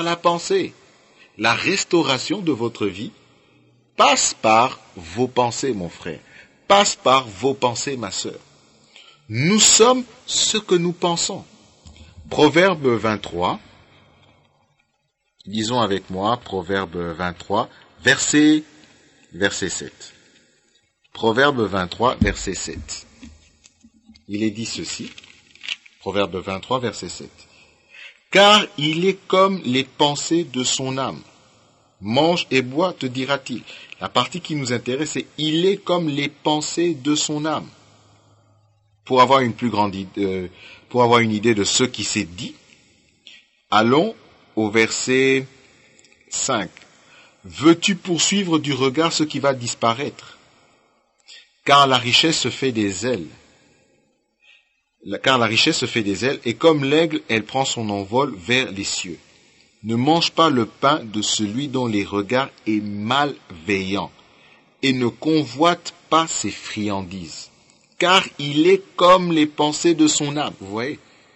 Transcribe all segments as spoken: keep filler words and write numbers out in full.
par la pensée. La restauration de votre vie passe par vos pensées, mon frère. Passe par vos pensées, ma sœur. Nous sommes ce que nous pensons. Proverbe vingt-trois. Lisons avec moi Proverbe vingt-trois, verset, verset sept. Proverbe vingt-trois, verset sept. Il est dit ceci. Proverbe vingt-trois, verset sept. Car il est comme les pensées de son âme. Mange et bois, te dira-t-il. La partie qui nous intéresse, c'est il est comme les pensées de son âme. Pour avoir une plus grande idée, euh, pour avoir une idée de ce qui s'est dit, allons au verset cinq. Veux-tu poursuivre du regard ce qui va disparaître? Car la richesse se fait des ailes. Car la richesse se fait des ailes, et comme l'aigle, elle prend son envol vers les cieux. Ne mange pas le pain de celui dont les regards est malveillant, et ne convoite pas ses friandises, car il est comme les pensées de son âme. Vous voyez?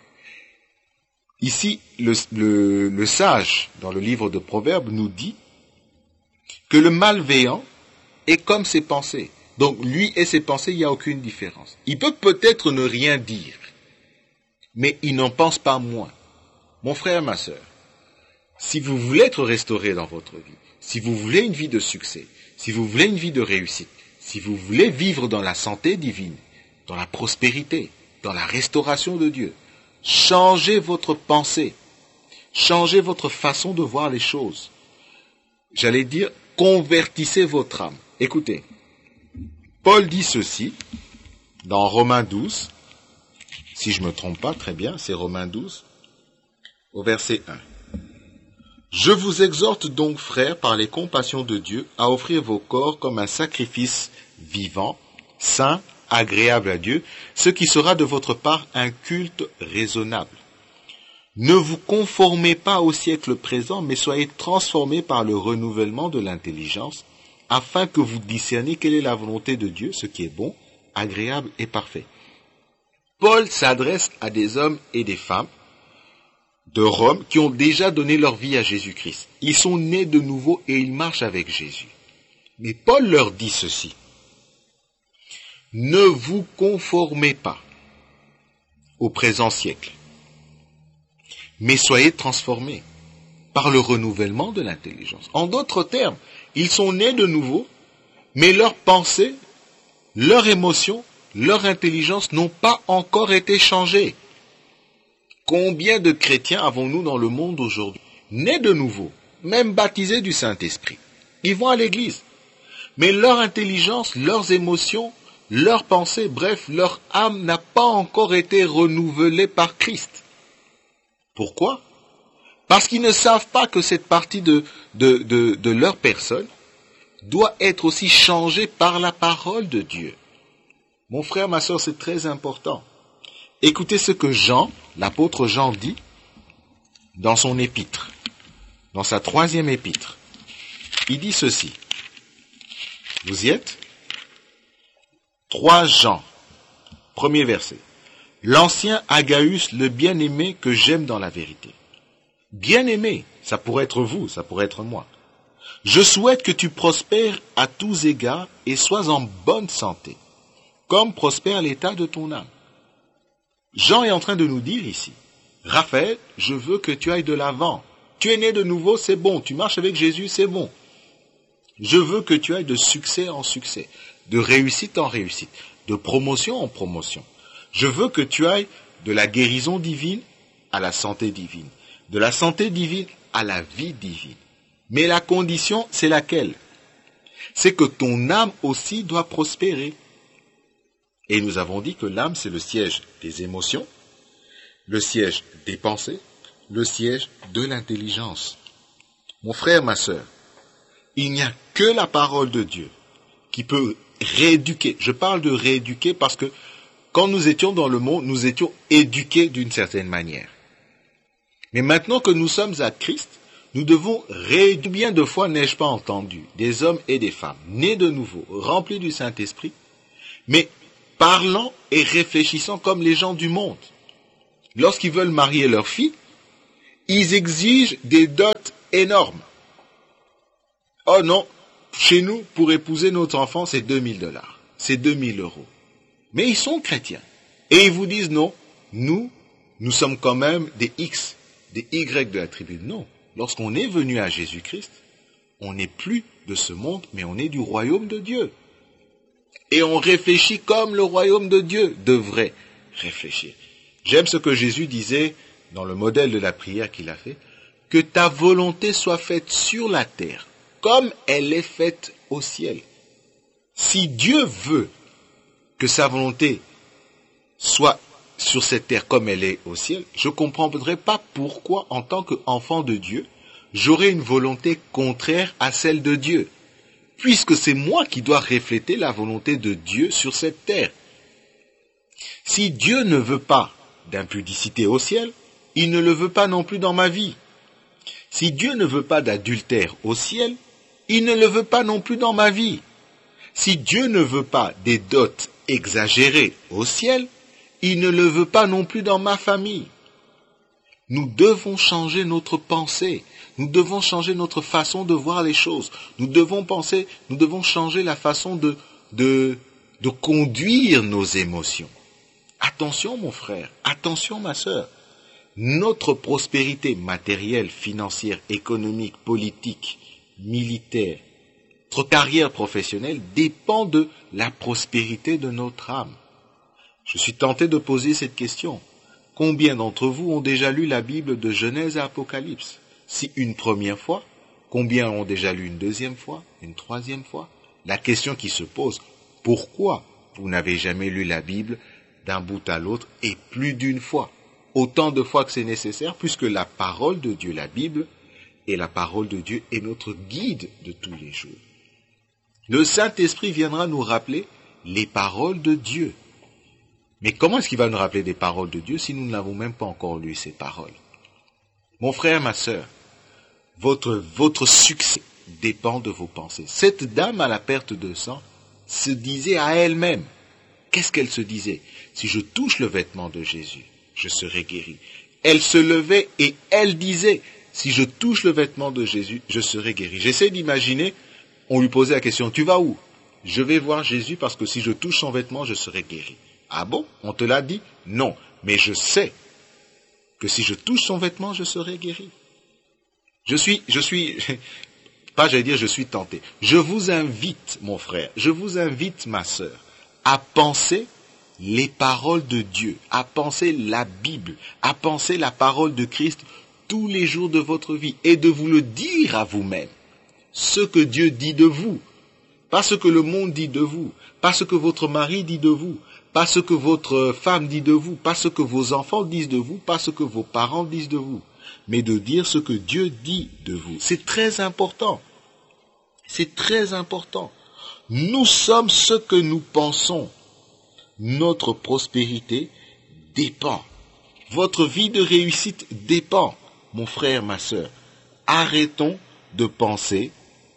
Ici, le, le, le sage, dans le livre de Proverbes, nous dit que le malveillant est comme ses pensées. Donc, lui et ses pensées, il n'y a aucune différence. Il peut peut-être ne rien dire, mais il n'en pense pas moins. Mon frère, ma sœur, si vous voulez être restauré dans votre vie, si vous voulez une vie de succès, si vous voulez une vie de réussite, si vous voulez vivre dans la santé divine, dans la prospérité, dans la restauration de Dieu, changez votre pensée, changez votre façon de voir les choses. J'allais dire, convertissez votre âme. Écoutez, Paul dit ceci dans Romains douze, si je ne me trompe pas, très bien, c'est Romains douze, au verset un. Je vous exhorte donc, frères, par les compassions de Dieu, à offrir vos corps comme un sacrifice vivant, saint, agréable à Dieu, ce qui sera de votre part un culte raisonnable. Ne vous conformez pas au siècle présent, mais soyez transformés par le renouvellement de l'intelligence, afin que vous discerniez quelle est la volonté de Dieu, ce qui est bon, agréable et parfait. Paul s'adresse à des hommes et des femmes de Rome qui ont déjà donné leur vie à Jésus-Christ. Ils sont nés de nouveau et ils marchent avec Jésus. Mais Paul leur dit ceci. Ne vous conformez pas au présent siècle, mais soyez transformés par le renouvellement de l'intelligence. En d'autres termes, ils sont nés de nouveau, mais leurs pensées, leurs émotions, leur intelligence n'ont pas encore été changées. Combien de chrétiens avons-nous dans le monde aujourd'hui, nés de nouveau, même baptisés du Saint-Esprit? Ils vont à l'église, mais leur intelligence, leurs émotions, leurs pensées, bref, leur âme n'a pas encore été renouvelée par Christ. Pourquoi? Parce qu'ils ne savent pas que cette partie de, de, de, de leur personne doit être aussi changée par la parole de Dieu. Mon frère, ma sœur, c'est très important. Écoutez ce que Jean, l'apôtre Jean dit dans son épître, dans sa troisième épître. Il dit ceci. Vous y êtes? trois Jean, premier verset. L'ancien Agaïus, le bien-aimé que j'aime dans la vérité. Bien-aimé, ça pourrait être vous, ça pourrait être moi. Je souhaite que tu prospères à tous égards et sois en bonne santé, comme prospère l'état de ton âme. Jean est en train de nous dire ici, Raphaël, je veux que tu ailles de l'avant. Tu es né de nouveau, c'est bon. Tu marches avec Jésus, c'est bon. Je veux que tu ailles de succès en succès, de réussite en réussite, de promotion en promotion. Je veux que tu ailles de la guérison divine à la santé divine, de la santé divine à la vie divine. Mais la condition, c'est laquelle? C'est que ton âme aussi doit prospérer. Et nous avons dit que l'âme, c'est le siège des émotions, le siège des pensées, le siège de l'intelligence. Mon frère, ma sœur, il n'y a que la parole de Dieu qui peut rééduquer. Je parle de rééduquer parce que quand nous étions dans le monde, nous étions éduqués d'une certaine manière. Mais maintenant que nous sommes à Christ, nous devons rééduquer. Bien de fois n'ai-je pas entendu des hommes et des femmes nés de nouveau, remplis du Saint-Esprit, mais parlant et réfléchissant comme les gens du monde. Lorsqu'ils veulent marier leur fille, Ils exigent des dots énormes. Oh non, chez nous, pour épouser notre enfant, c'est deux mille dollars. C'est deux mille euros. Mais ils sont chrétiens. Et ils vous disent non, nous, nous sommes quand même des X, des Y de la tribu. Non. Lorsqu'on est venu à Jésus-Christ, on n'est plus de ce monde, mais on est du royaume de Dieu. Et on réfléchit comme le royaume de Dieu devrait réfléchir. J'aime ce que Jésus disait dans le modèle de la prière qu'il a fait, que ta volonté soit faite sur la terre, comme elle est faite au ciel. Si Dieu veut que sa volonté soit sur cette terre comme elle est au ciel, je ne comprendrais pas pourquoi, en tant qu'enfant de Dieu, j'aurais une volonté contraire à celle de Dieu, puisque c'est moi qui dois refléter la volonté de Dieu sur cette terre. Si Dieu ne veut pas d'impudicité au ciel, il ne le veut pas non plus dans ma vie. Si Dieu ne veut pas d'adultère au ciel, il ne le veut pas non plus dans ma vie. Si Dieu ne veut pas des dots exagérées au ciel, il ne le veut pas non plus dans ma famille. Nous devons changer notre pensée. Nous devons changer notre façon de voir les choses. Nous devons penser, nous devons changer la façon de, de, de conduire nos émotions. Attention mon frère, attention ma sœur. Notre prospérité matérielle, financière, économique, politique, militaire, notre carrière professionnelle dépend de la prospérité de notre âme. Je suis tenté de poser cette question. Combien d'entre vous ont déjà lu la Bible de Genèse à Apocalypse? Si une première fois, combien ont déjà lu une deuxième fois, une troisième fois? La question qui se pose, pourquoi vous n'avez jamais lu la Bible d'un bout à l'autre et plus d'une fois? Autant de fois que c'est nécessaire, puisque la parole de Dieu, la Bible, et la parole de Dieu est notre guide de tous les jours. Le Saint-Esprit viendra nous rappeler les paroles de Dieu. Mais comment est-ce qu'il va nous rappeler des paroles de Dieu si nous n'avons même pas encore lu ces paroles? Mon frère, ma sœur, votre, votre succès dépend de vos pensées. Cette dame à la perte de sang se disait à elle-même, qu'est-ce qu'elle se disait? Si je touche le vêtement de Jésus, je serai guéri. Elle se levait et elle disait, si je touche le vêtement de Jésus, je serai guéri. J'essaie d'imaginer, on lui posait la question, tu vas où? Je vais voir Jésus parce que si je touche son vêtement, je serai guéri. Ah bon? On te l'a dit? Non. Mais je sais que si je touche son vêtement, je serai guéri. Je suis, je suis, pas j'allais dire je suis tenté. Je vous invite, mon frère, je vous invite, ma sœur, à penser les paroles de Dieu, à penser la Bible, à penser la parole de Christ tous les jours de votre vie et de vous le dire à vous-même. Ce que Dieu dit de vous, pas ce que le monde dit de vous, pas ce que votre mari dit de vous, pas ce que votre femme dit de vous, pas ce que vos enfants disent de vous, pas ce que vos parents disent de vous, mais de dire ce que Dieu dit de vous. C'est très important. C'est très important. Nous sommes ce que nous pensons. Notre prospérité dépend. Votre vie de réussite dépend, mon frère, ma sœur. Arrêtons de penser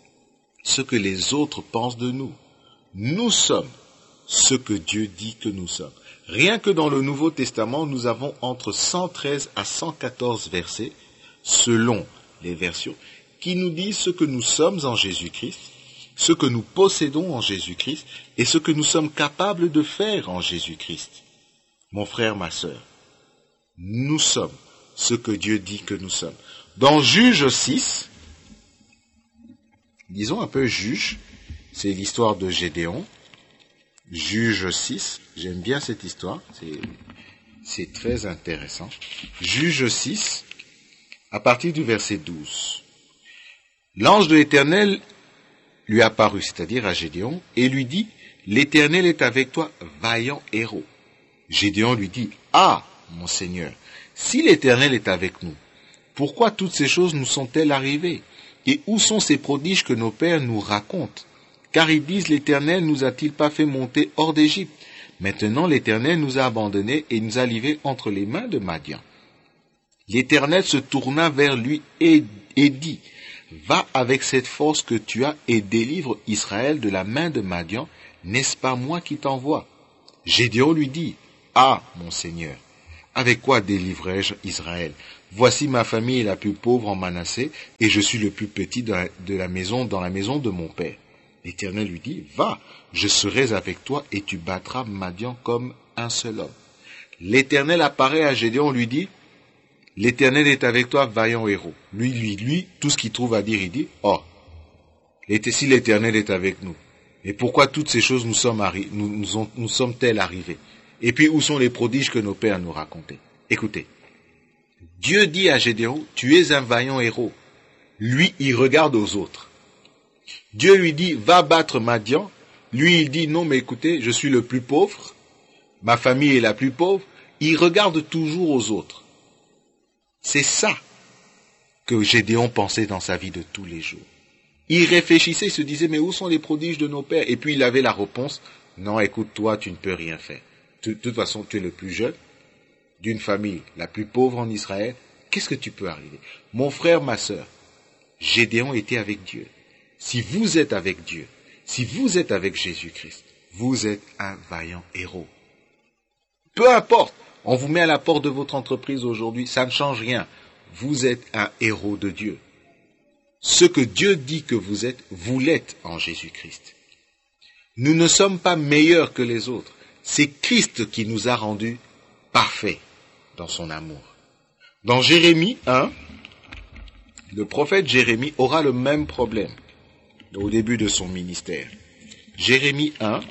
ce que les autres pensent de nous. Nous sommes ce que Dieu dit que nous sommes. Rien que dans le Nouveau Testament, nous avons entre cent treize à cent quatorze versets, selon les versions, qui nous disent ce que nous sommes en Jésus-Christ, ce que nous possédons en Jésus-Christ et ce que nous sommes capables de faire en Jésus-Christ. Mon frère, ma sœur, nous sommes ce que Dieu dit que nous sommes. Dans Juge six, disons un peu Juge, c'est l'histoire de Gédéon. Juge six, j'aime bien cette histoire, c'est, c'est très intéressant. Juge six, à partir du verset douze. L'ange de l'Éternel lui apparut, c'est-à-dire à Gédéon, et lui dit, l'Éternel est avec toi, vaillant héros. Gédéon lui dit, ah, mon Seigneur, si l'Éternel est avec nous, pourquoi toutes ces choses nous sont-elles arrivées? Et où sont ces prodiges que nos pères nous racontent? Car ils disent, l'Éternel nous a-t-il pas fait monter hors d'Égypte? Maintenant l'Éternel nous a abandonnés et nous a livrés entre les mains de Madian. L'Éternel se tourna vers lui et, et dit, va avec cette force que tu as et délivre Israël de la main de Madian, n'est-ce pas moi qui t'envoie? Gédéon lui dit, ah, mon Seigneur, Avec quoi délivrerai-je Israël? Voici ma famille est la plus pauvre en Manassé, et je suis le plus petit de la, de la maison, dans la maison de mon père. L'Éternel lui dit, va, je serai avec toi, et tu battras Madian comme un seul homme. L'Éternel apparaît à Gédéon, lui dit, l'Éternel est avec toi, vaillant héros. Lui, lui, lui, tout ce qu'il trouve à dire, il dit, oh, si l'Éternel est avec nous, et pourquoi toutes ces choses nous sommes, arri- nous, nous, ont, nous sommes-elles arrivées? Et puis, où sont les prodiges que nos pères nous racontaient? Écoutez, Dieu dit à Gédéon, tu es un vaillant héros. Lui, il regarde aux autres. Dieu lui dit, va battre Madian. Lui, il dit, non, mais écoutez, je suis le plus pauvre. Ma famille est la plus pauvre. Il regarde toujours aux autres. C'est ça que Gédéon pensait dans sa vie de tous les jours. Il réfléchissait, il se disait, mais où sont les prodiges de nos pères? Et puis il avait la réponse, non, écoute, toi, tu ne peux rien faire. De toute façon, tu es le plus jeune d'une famille la plus pauvre en Israël. Qu'est-ce que tu peux arriver? Mon frère, ma sœur, Gédéon était avec Dieu. Si vous êtes avec Dieu, si vous êtes avec Jésus-Christ, vous êtes un vaillant héros. Peu importe, on vous met à la porte de votre entreprise aujourd'hui, ça ne change rien. Vous êtes un héros de Dieu. Ce que Dieu dit que vous êtes, vous l'êtes en Jésus-Christ. Nous ne sommes pas meilleurs que les autres. C'est Christ qui nous a rendus parfaits dans son amour. Dans Jérémie un, le prophète Jérémie aura le même problème au début de son ministère. Jérémie un,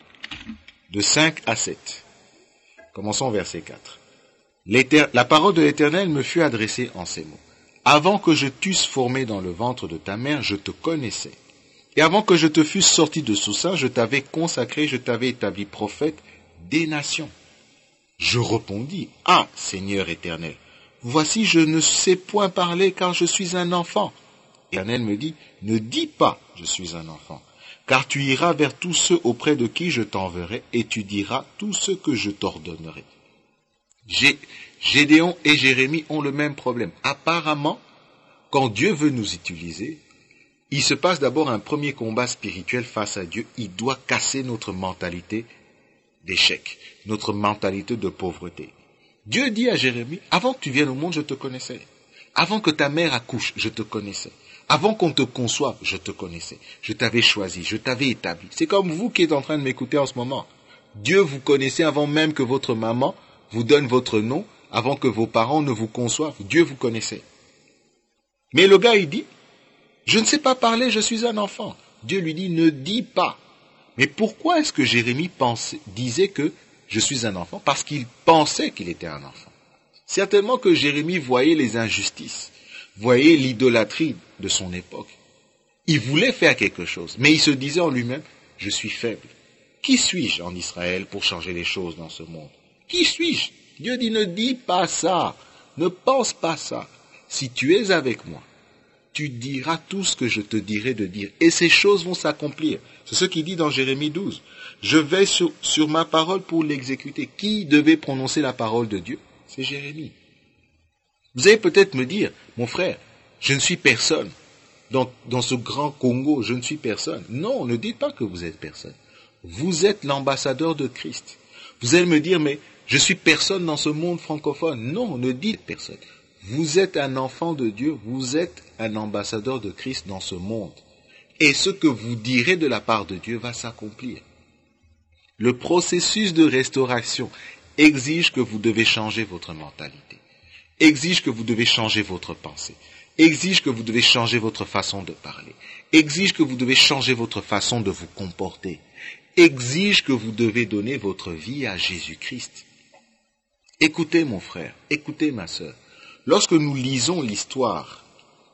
de cinq à sept. Commençons au verset quatre. L'éter... La parole de l'Éternel me fut adressée en ces mots. Avant que je t'eusse formé dans le ventre de ta mère, je te connaissais. Et avant que je te fusse sorti de sous sein, je t'avais consacré, je t'avais établi prophète des nations. Je répondis, ah, Seigneur éternel, voici je ne sais point parler car je suis un enfant. L'Éternel me dit, ne dis pas, je suis un enfant, car tu iras vers tous ceux auprès de qui je t'enverrai et tu diras tout ce que je t'ordonnerai. Gé- Gédéon et Jérémie ont le même problème. Apparemment, quand Dieu veut nous utiliser, il se passe d'abord un premier combat spirituel face à Dieu. Il doit casser notre mentalité d'échec, notre mentalité de pauvreté. Dieu dit à Jérémie, avant que tu viennes au monde, je te connaissais. Avant que ta mère accouche, je te connaissais. Avant qu'on te conçoive, je te connaissais. Je t'avais choisi, je t'avais établi. C'est comme vous qui êtes en train de m'écouter en ce moment. Dieu vous connaissait avant même que votre maman vous donne votre nom, avant que vos parents ne vous conçoivent. Dieu vous connaissait. Mais le gars, il dit, je ne sais pas parler, je suis un enfant. Dieu lui dit, ne dis pas. Mais pourquoi est-ce que Jérémie pensait, disait que je suis un enfant? Parce qu'il pensait qu'il était un enfant. Certainement que Jérémie voyait les injustices, voyait l'idolâtrie de son époque. Il voulait faire quelque chose, mais il se disait en lui-même, je suis faible. Qui suis-je en Israël pour changer les choses dans ce monde? Qui suis-je? Dieu dit, ne dis pas ça, ne pense pas ça. Si tu es avec moi, tu diras tout ce que je te dirai de dire, et ces choses vont s'accomplir. C'est ce qu'il dit dans Jérémie douze. Je vais sur, sur ma parole pour l'exécuter. Qui devait prononcer la parole de Dieu? C'est Jérémie. Vous allez peut-être me dire, mon frère, je ne suis personne. Dans, dans ce grand Congo, je ne suis personne. Non, ne dites pas que vous êtes personne. Vous êtes l'ambassadeur de Christ. Vous allez me dire, mais je suis personne dans ce monde francophone. Non, ne dites personne. Vous êtes un enfant de Dieu, vous êtes un ambassadeur de Christ dans ce monde. Et ce que vous direz de la part de Dieu va s'accomplir. Le processus de restauration exige que vous devez changer votre mentalité, exige que vous devez changer votre pensée, exige que vous devez changer votre façon de parler, exige que vous devez changer votre façon de vous comporter, exige que vous devez donner votre vie à Jésus-Christ. Écoutez mon frère, écoutez ma sœur, lorsque nous lisons l'histoire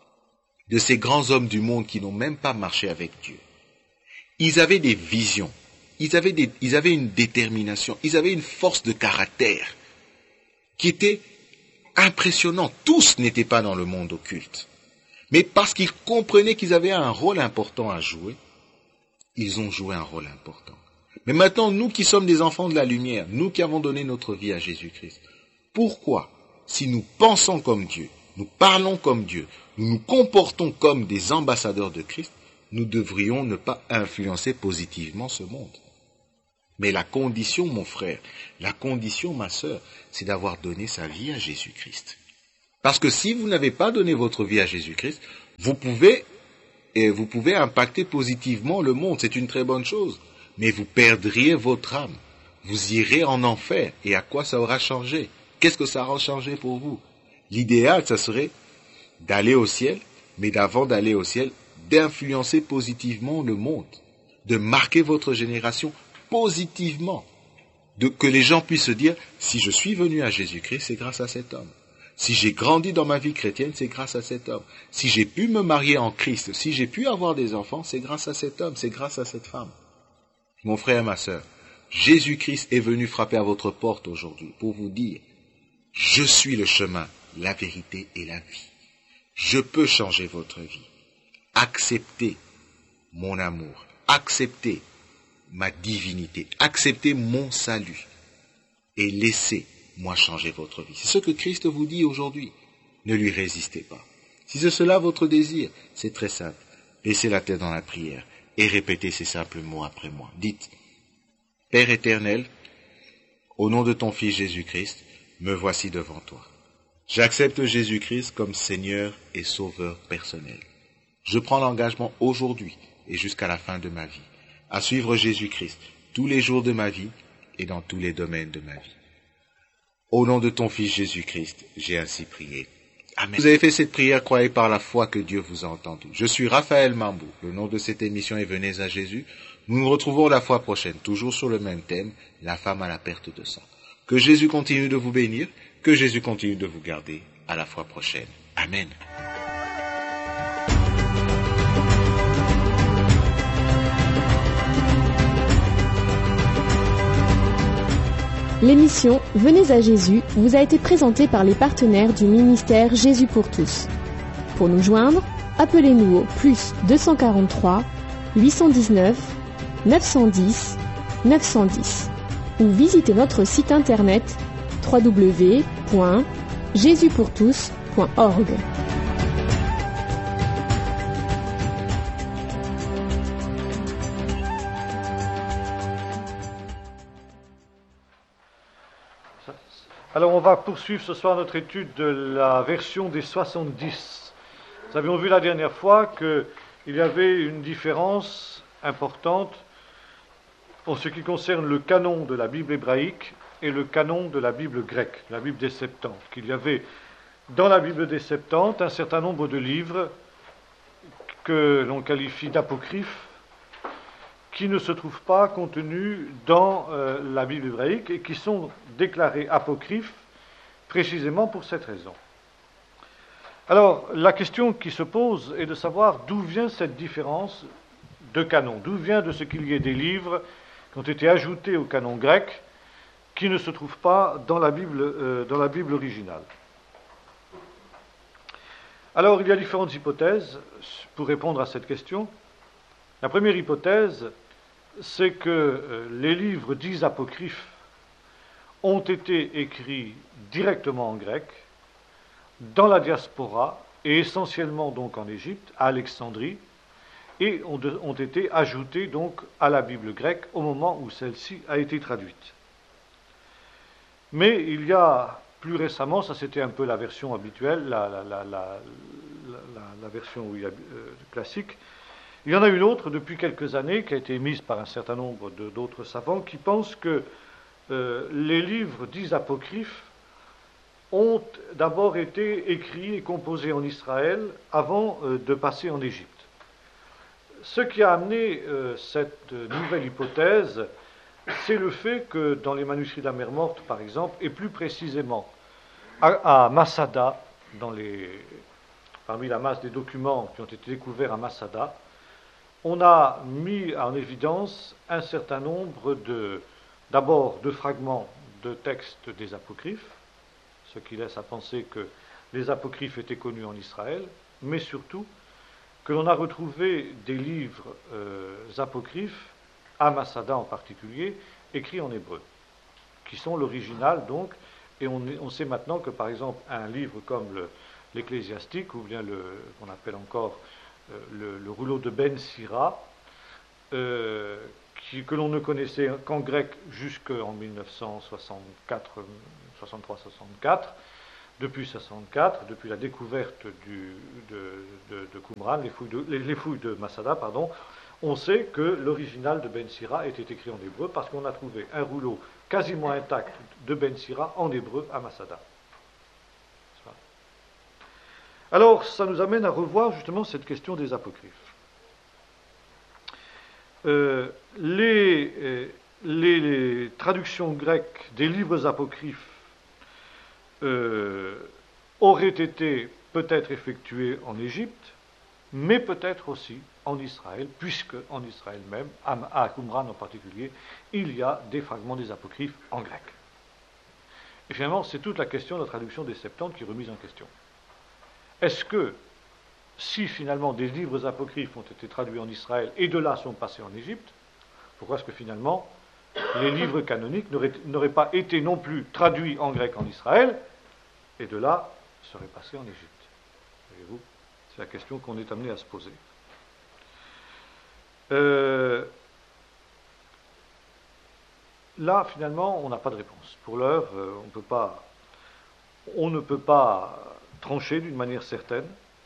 de ces grands hommes du monde qui n'ont même pas marché avec Dieu, ils avaient des visions, ils avaient, des, ils avaient une détermination, ils avaient une force de caractère qui était impressionnante. Tous n'étaient pas dans le monde occulte, mais parce qu'ils comprenaient qu'ils avaient un rôle important à jouer, ils ont joué un rôle important. Mais maintenant, nous qui sommes des enfants de la lumière, nous qui avons donné notre vie à Jésus-Christ, pourquoi, si nous pensons comme Dieu, nous parlons comme Dieu, nous nous comportons comme des ambassadeurs de Christ, nous devrions ne pas influencer positivement ce monde? Mais la condition, mon frère, la condition, ma sœur, c'est d'avoir donné sa vie à Jésus-Christ. Parce que si vous n'avez pas donné votre vie à Jésus-Christ, vous pouvez, et vous pouvez impacter positivement le monde, c'est une très bonne chose. Mais vous perdriez votre âme. Vous irez en enfer. Et à quoi ça aura changé? Qu'est-ce que ça aura changé pour vous? L'idéal, ça serait d'aller au ciel, mais d'avant d'aller au ciel, d'influencer positivement le monde, de marquer votre génération positivement, de, que les gens puissent se dire, si je suis venu à Jésus-Christ, c'est grâce à cet homme. Si j'ai grandi dans ma vie chrétienne, c'est grâce à cet homme. Si j'ai pu me marier en Christ, si j'ai pu avoir des enfants, c'est grâce à cet homme, c'est grâce à cette femme. Mon frère et ma sœur, Jésus-Christ est venu frapper à votre porte aujourd'hui pour vous dire, je suis le chemin, la vérité et la vie. Je peux changer votre vie. Acceptez mon amour, acceptez ma divinité, acceptez mon salut et laissez-moi changer votre vie. C'est ce que Christ vous dit aujourd'hui. Ne lui résistez pas. Si c'est cela votre désir, c'est très simple. Laissez la tête dans la prière et répétez ces simples mots après moi. Dites, Père éternel, au nom de ton Fils Jésus-Christ, me voici devant toi. J'accepte Jésus-Christ comme Seigneur et Sauveur personnel. Je prends l'engagement aujourd'hui et jusqu'à la fin de ma vie à suivre Jésus-Christ tous les jours de ma vie et dans tous les domaines de ma vie. Au nom de ton Fils Jésus-Christ, j'ai ainsi prié. Amen. Vous avez fait cette prière, croyez par la foi que Dieu vous a entendu. Je suis Raphaël Mambou. Le nom de cette émission est Venez à Jésus. Nous nous retrouvons la fois prochaine, toujours sur le même thème, la femme à la perte de sang. Que Jésus continue de vous bénir, que Jésus continue de vous garder. À la fois prochaine. Amen. L'émission Venez à Jésus vous a été présentée par les partenaires du ministère Jésus pour tous. Pour nous joindre, appelez-nous au plus deux cent quarante-trois, huit cent dix-neuf, neuf cent dix, neuf cent dix ou visitez notre site internet w w w point jésus pour tous point org. Alors on va poursuivre ce soir notre étude de la version des soixante-dix. Nous avions vu la dernière fois qu'il y avait une différence importante en ce qui concerne le canon de la Bible hébraïque et le canon de la Bible grecque, la Bible des Septante. Qu'il y avait dans la Bible des Septante un certain nombre de livres que l'on qualifie d'apocryphes, qui ne se trouvent pas contenus dans euh, la Bible hébraïque et qui sont déclarés apocryphes précisément pour cette raison. Alors, la question qui se pose est de savoir d'où vient cette différence de canon, d'où vient de ce qu'il y ait des livres qui ont été ajoutés au canon grec qui ne se trouvent pas dans la Bible, euh, dans la Bible originale. Alors, il y a différentes hypothèses pour répondre à cette question. La première hypothèse, c'est que euh, les livres dits apocryphes ont été écrits directement en grec, dans la diaspora, et essentiellement donc en Égypte, à Alexandrie, et ont, de, ont été ajoutés donc à la Bible grecque au moment où celle-ci a été traduite. Mais il y a plus récemment, ça c'était un peu la version habituelle, la, la, la, la, la, la version oui, euh, classique. Il y en a une autre depuis quelques années qui a été émise par un certain nombre de, d'autres savants qui pensent que euh, les livres dits apocryphes ont d'abord été écrits et composés en Israël avant euh, de passer en Égypte. Ce qui a amené euh, cette nouvelle hypothèse, c'est le fait que dans les manuscrits de la Mer Morte, par exemple, et plus précisément à, à Masada, dans les, parmi la masse des documents qui ont été découverts à Masada, on a mis en évidence un certain nombre de, d'abord de fragments de textes des apocryphes, ce qui laisse à penser que les apocryphes étaient connus en Israël, mais surtout que l'on a retrouvé des livres euh, apocryphes, à Masada en particulier, écrits en hébreu, qui sont l'original donc, et on, on sait maintenant que par exemple un livre comme le, l'Ecclésiastique, ou bien le, qu'on appelle encore euh, le, le rouleau de Ben Sira, euh, qui, que l'on ne connaissait qu'en grec jusqu'en mille neuf cent soixante-quatre, soixante-trois soixante-quatre. Depuis soixante-quatre, depuis la découverte du, de, de, de Qumran, les fouilles de, les, les fouilles de Masada, pardon, on sait que l'original de Ben Sira était écrit en hébreu parce qu'on a trouvé un rouleau quasiment intact de Ben Sira en hébreu à Masada. Alors, ça nous amène à revoir justement cette question des apocryphes. Euh, les, euh, les, les traductions grecques des livres apocryphes euh, auraient été peut-être effectuées en Égypte, mais peut-être aussi en Israël, puisque en Israël même, à Qumran en particulier, il y a des fragments des apocryphes en grec. Et finalement, c'est toute la question de la traduction des Septante qui est remise en question. Est-ce que, si finalement des livres apocryphes ont été traduits en Israël et de là sont passés en Égypte, pourquoi est-ce que finalement les livres canoniques n'auraient, n'auraient pas été non plus traduits en grec en Israël et de là seraient passés en Égypte? Voyez-vous, c'est la question qu'on est amené à se poser. Euh, là, finalement, on n'a pas de réponse. Pour l'heure, euh, on peut pas, on ne peut pas trancher d'une manière certaine,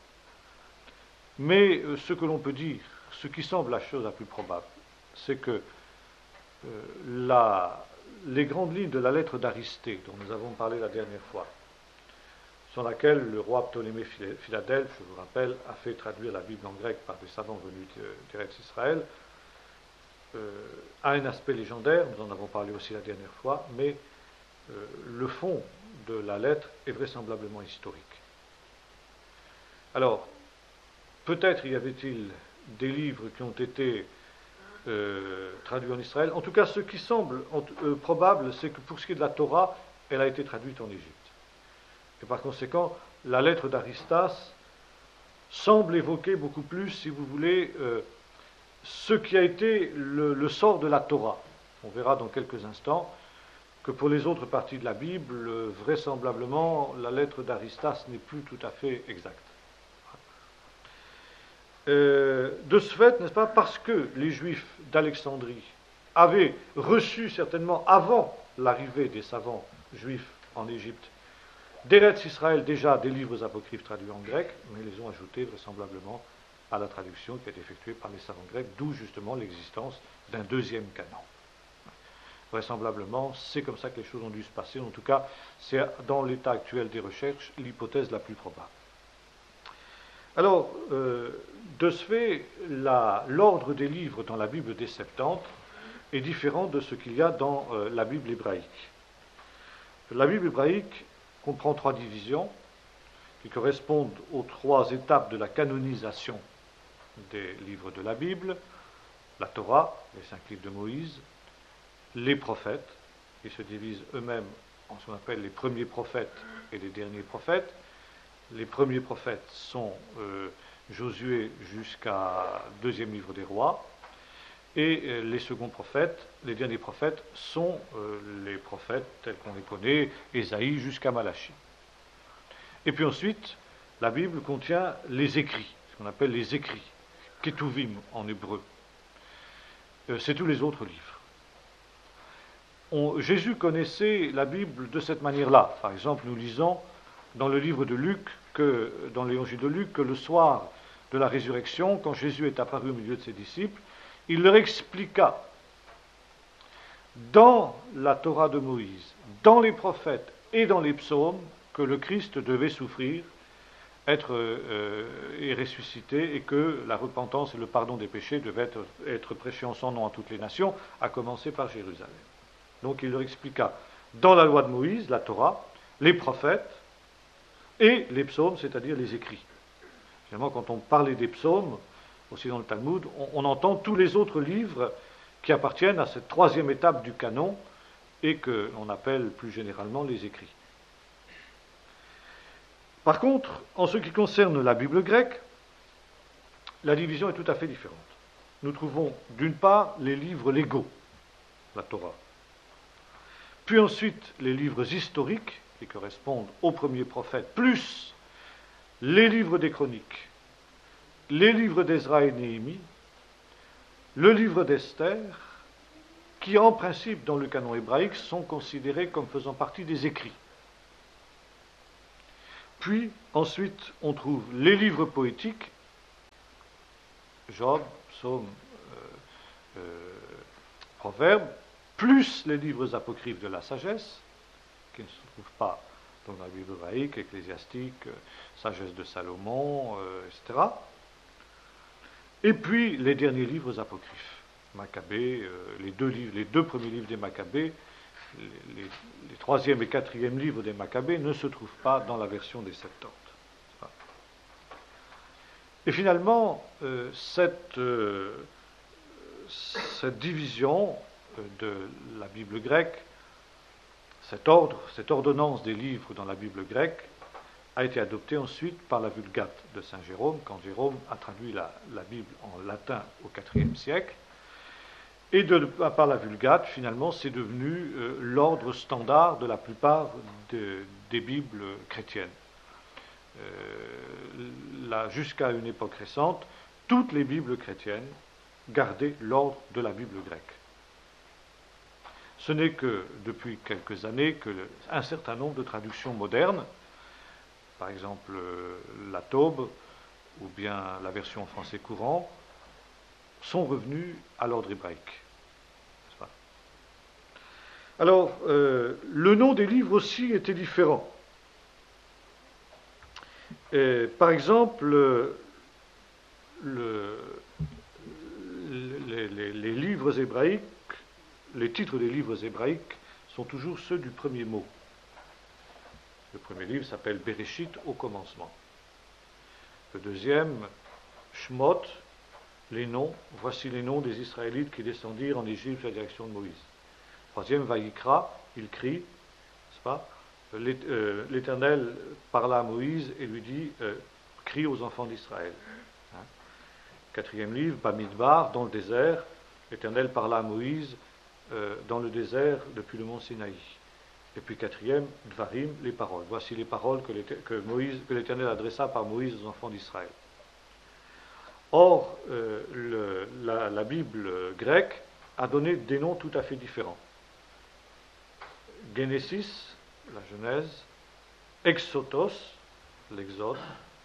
mais euh, ce que l'on peut dire, ce qui semble la chose la plus probable, c'est que euh, la, les grandes lignes de la lettre d'Aristée, dont nous avons parlé la dernière fois, sur laquelle le roi Ptolémée Philadelphe, je vous rappelle, a fait traduire la Bible en grec par des savants venus d'Eretz Israël, euh, a un aspect légendaire, nous en avons parlé aussi la dernière fois, mais euh, le fond de la lettre est vraisemblablement historique. Alors, peut-être y avait-il des livres qui ont été euh, traduits en Israël. En tout cas, ce qui semble euh, probable, c'est que pour ce qui est de la Torah, elle a été traduite en Égypte. Et par conséquent, la lettre d'Aristas semble évoquer beaucoup plus, si vous voulez, euh, ce qui a été le, le sort de la Torah. On verra dans quelques instants que pour les autres parties de la Bible, vraisemblablement, la lettre d'Aristas n'est plus tout à fait exacte. Euh, de ce fait, n'est-ce pas, parce que les Juifs d'Alexandrie avaient reçu certainement avant l'arrivée des savants juifs en Égypte, d'Eretz Israël déjà des livres apocryphes traduits en grec, mais les ont ajoutés vraisemblablement à la traduction qui est effectuée par les savants grecs, d'où justement l'existence d'un deuxième canon. Vraisemblablement, c'est comme ça que les choses ont dû se passer. En tout cas, c'est dans l'état actuel des recherches l'hypothèse la plus probable. Alors, euh, de ce fait, la, l'ordre des livres dans la Bible des Septante est différent de ce qu'il y a dans euh, la Bible hébraïque. La Bible hébraïque comprend trois divisions qui correspondent aux trois étapes de la canonisation des livres de la Bible: la Torah, les cinq livres de Moïse, les prophètes, qui se divisent eux-mêmes en ce qu'on appelle les premiers prophètes et les derniers prophètes. Les premiers prophètes sont euh, Josué jusqu'à deuxième livre des rois, et euh, les seconds prophètes, les derniers prophètes, sont euh, les prophètes tels qu'on les connaît, Ésaïe jusqu'à Malachie. Et puis ensuite, la Bible contient les écrits, ce qu'on appelle les écrits, Ketuvim en hébreu. Euh, c'est tous les autres livres. On, Jésus connaissait la Bible de cette manière-là. Par exemple, nous lisons dans le livre de Luc, que, dans l'évangile de Luc, que le soir de la résurrection, quand Jésus est apparu au milieu de ses disciples, il leur expliqua dans la Torah de Moïse, dans les prophètes et dans les psaumes, que le Christ devait souffrir, être euh, et ressusciter, et que la repentance et le pardon des péchés devaient être, être prêchés en son nom à toutes les nations, à commencer par Jérusalem. Donc il leur expliqua dans la loi de Moïse, la Torah, les prophètes et les psaumes, c'est-à-dire les écrits. Finalement, quand on parlait des psaumes, aussi dans le Talmud, on, on entend tous les autres livres qui appartiennent à cette troisième étape du canon et que l'on appelle plus généralement les écrits. Par contre, en ce qui concerne la Bible grecque, la division est tout à fait différente. Nous trouvons d'une part les livres légaux, la Torah, puis ensuite les livres historiques qui correspondent aux premiers prophètes, plus les livres des chroniques, les livres d'Ezra et Néhémie, le livre d'Esther qui en principe dans le canon hébraïque sont considérés comme faisant partie des écrits. Puis ensuite on trouve les livres poétiques, Job, Psaume, euh, euh, Proverbes, plus les livres apocryphes de la sagesse, qui ne se trouvent pas dans la Bible hébraïque, Ecclésiastique, euh, Sagesse de Salomon, euh, et cetera. Et puis les derniers livres apocryphes, Maccabées, euh, les, deux livres, les deux premiers livres des Maccabées, les, les, les troisième et quatrième livres des Maccabées ne se trouvent pas dans la version des Septante. Et finalement, euh, cette, euh, cette division de la Bible grecque, cet ordre, cette ordonnance des livres dans la Bible grecque, a été adoptée ensuite par la Vulgate de Saint Jérôme, quand Jérôme a traduit la, la Bible en latin au quatrième siècle. Et de, par la Vulgate, finalement, c'est devenu euh, l'ordre standard de la plupart de, des Bibles chrétiennes. Euh, jusqu'à une époque récente, toutes les Bibles chrétiennes gardaient l'ordre de la Bible grecque. Ce n'est que depuis quelques années que le, un certain nombre de traductions modernes, par exemple euh, la Taube ou bien la version en français courant, sont revenues à l'ordre hébraïque. Alors, euh, le nom des livres aussi était différent. Et, par exemple, le, le, les, les, les livres hébraïques, les titres des livres hébraïques sont toujours ceux du premier mot. Le premier livre s'appelle Bereshit, au commencement. Le deuxième, Shmot, les noms. Voici les noms des Israélites qui descendirent en Égypte à la direction de Moïse. Le troisième, Vayikra, il crie, n'est-ce pas? L'Éternel parla à Moïse et lui dit euh, crie aux enfants d'Israël. Hein? Quatrième livre, Bamidbar, dans le désert, l'Éternel parla à Moïse euh, dans le désert depuis le mont Sinaï. Et puis quatrième, Dvarim, les paroles. Voici les paroles que, que, Moïse, que l'Éternel adressa par Moïse aux enfants d'Israël. Or, euh, le, la, la Bible grecque a donné des noms tout à fait différents. Genesis, la Genèse, Exotos, l'Exode,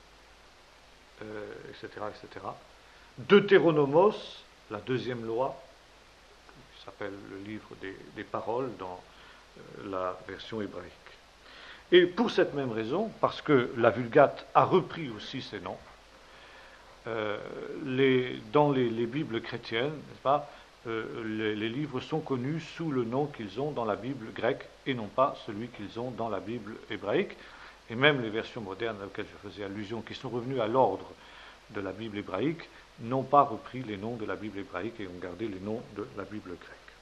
euh, et cetera, et cetera. Deutéronomos, la deuxième loi, qui s'appelle le livre des, des paroles dans euh, la version hébraïque. Et pour cette même raison, parce que la Vulgate a repris aussi ces noms, euh, les, dans les, les Bibles chrétiennes, n'est-ce pas, Euh, les, les livres sont connus sous le nom qu'ils ont dans la Bible grecque et non pas celui qu'ils ont dans la Bible hébraïque. Et même les versions modernes auxquelles je faisais allusion, qui sont revenues à l'ordre de la Bible hébraïque, n'ont pas repris les noms de la Bible hébraïque et ont gardé les noms de la Bible grecque.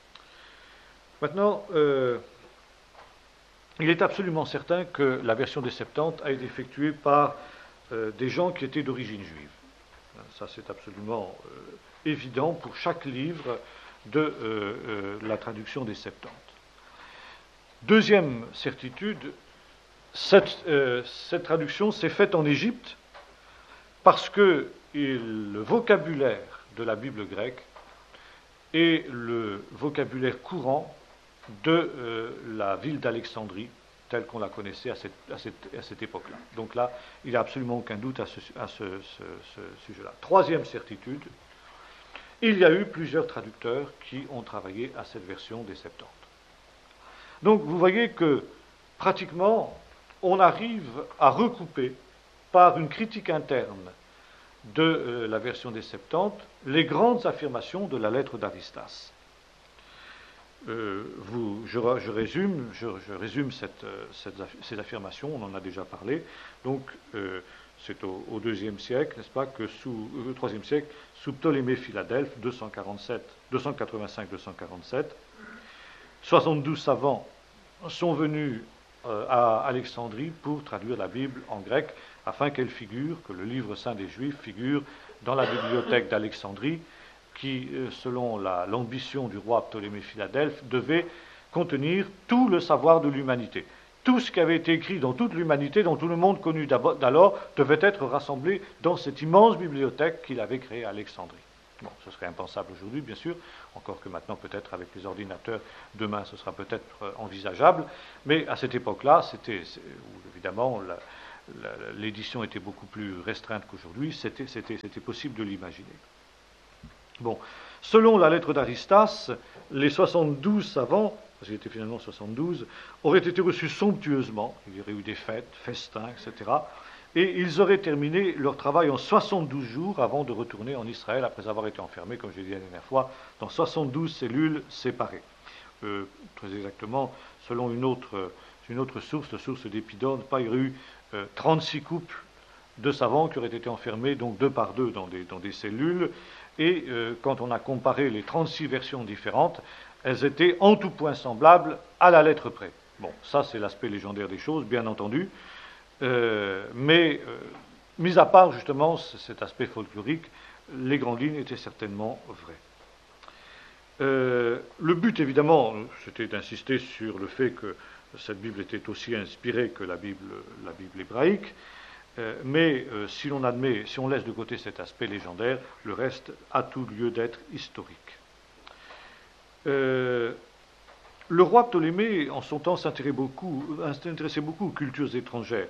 Maintenant, euh, il est absolument certain que la version des Septante a été effectuée par euh, des gens qui étaient d'origine juive. Ça, c'est absolument euh, évident pour chaque livre de euh, euh, la traduction des Septante. Deuxième certitude, cette, euh, cette traduction s'est faite en Égypte parce que il, le vocabulaire de la Bible grecque est le vocabulaire courant de euh, la ville d'Alexandrie, telle qu'on la connaissait à cette, à cette, à cette époque-là. Donc là, il n'y a absolument aucun doute à ce, à ce, ce, ce sujet-là. Troisième certitude, il y a eu plusieurs traducteurs qui ont travaillé à cette version des Septante. Donc vous voyez que pratiquement, on arrive à recouper par une critique interne de euh, la version des Septante les grandes affirmations de la lettre d'Aristas. Euh, vous, je, je résume, je, je résume cette, cette, ces affirmations, on en a déjà parlé. Donc, euh, c'est au, au deuxième siècle, n'est-ce pas, que sous au troisième siècle, sous Ptolémée Philadelphe, deux cent quarante-sept, deux cent quatre-vingt-cinq deux cent quarante-sept, soixante-douze savants sont venus euh, à Alexandrie pour traduire la Bible en grec, afin qu'elle figure, que le livre saint des Juifs figure dans la bibliothèque d'Alexandrie, qui, selon la, l'ambition du roi Ptolémée Philadelphe, devait contenir tout le savoir de l'humanité. Tout ce qui avait été écrit dans toute l'humanité, dans tout le monde connu d'alors, devait être rassemblé dans cette immense bibliothèque qu'il avait créée à Alexandrie. Bon, ce serait impensable aujourd'hui, bien sûr, encore que maintenant, peut-être avec les ordinateurs, demain, ce sera peut-être euh, envisageable, mais à cette époque-là, c'était, évidemment, la, la, l'édition était beaucoup plus restreinte qu'aujourd'hui, c'était, c'était, c'était possible de l'imaginer. Bon, selon la lettre d'Aristas, les soixante-douze savants, parce qu'il était finalement soixante-douze, auraient été reçus somptueusement, il y aurait eu des fêtes, festins, et cetera, et ils auraient terminé leur travail en soixante-douze jours avant de retourner en Israël, après avoir été enfermés, comme je l'ai dit la dernière fois, dans soixante-douze cellules séparées. Euh, très exactement, selon une autre, une autre source, la source d'Épidore, il y aurait eu euh, trente-six couples de savants qui auraient été enfermés, donc deux par deux, dans des, dans des cellules, et euh, quand on a comparé les trente-six versions différentes, elles étaient en tout point semblables à la lettre près. Bon, ça c'est l'aspect légendaire des choses, bien entendu. Euh, mais, euh, mis à part justement cet aspect folklorique, les grandes lignes étaient certainement vraies. Euh, le but, évidemment, c'était d'insister sur le fait que cette Bible était aussi inspirée que la Bible, la Bible hébraïque, euh, mais euh, si l'on admet, si on laisse de côté cet aspect légendaire, le reste a tout lieu d'être historique. Euh, le roi Ptolémée, en son temps, s'intéressait beaucoup, s'intéressait beaucoup aux cultures étrangères.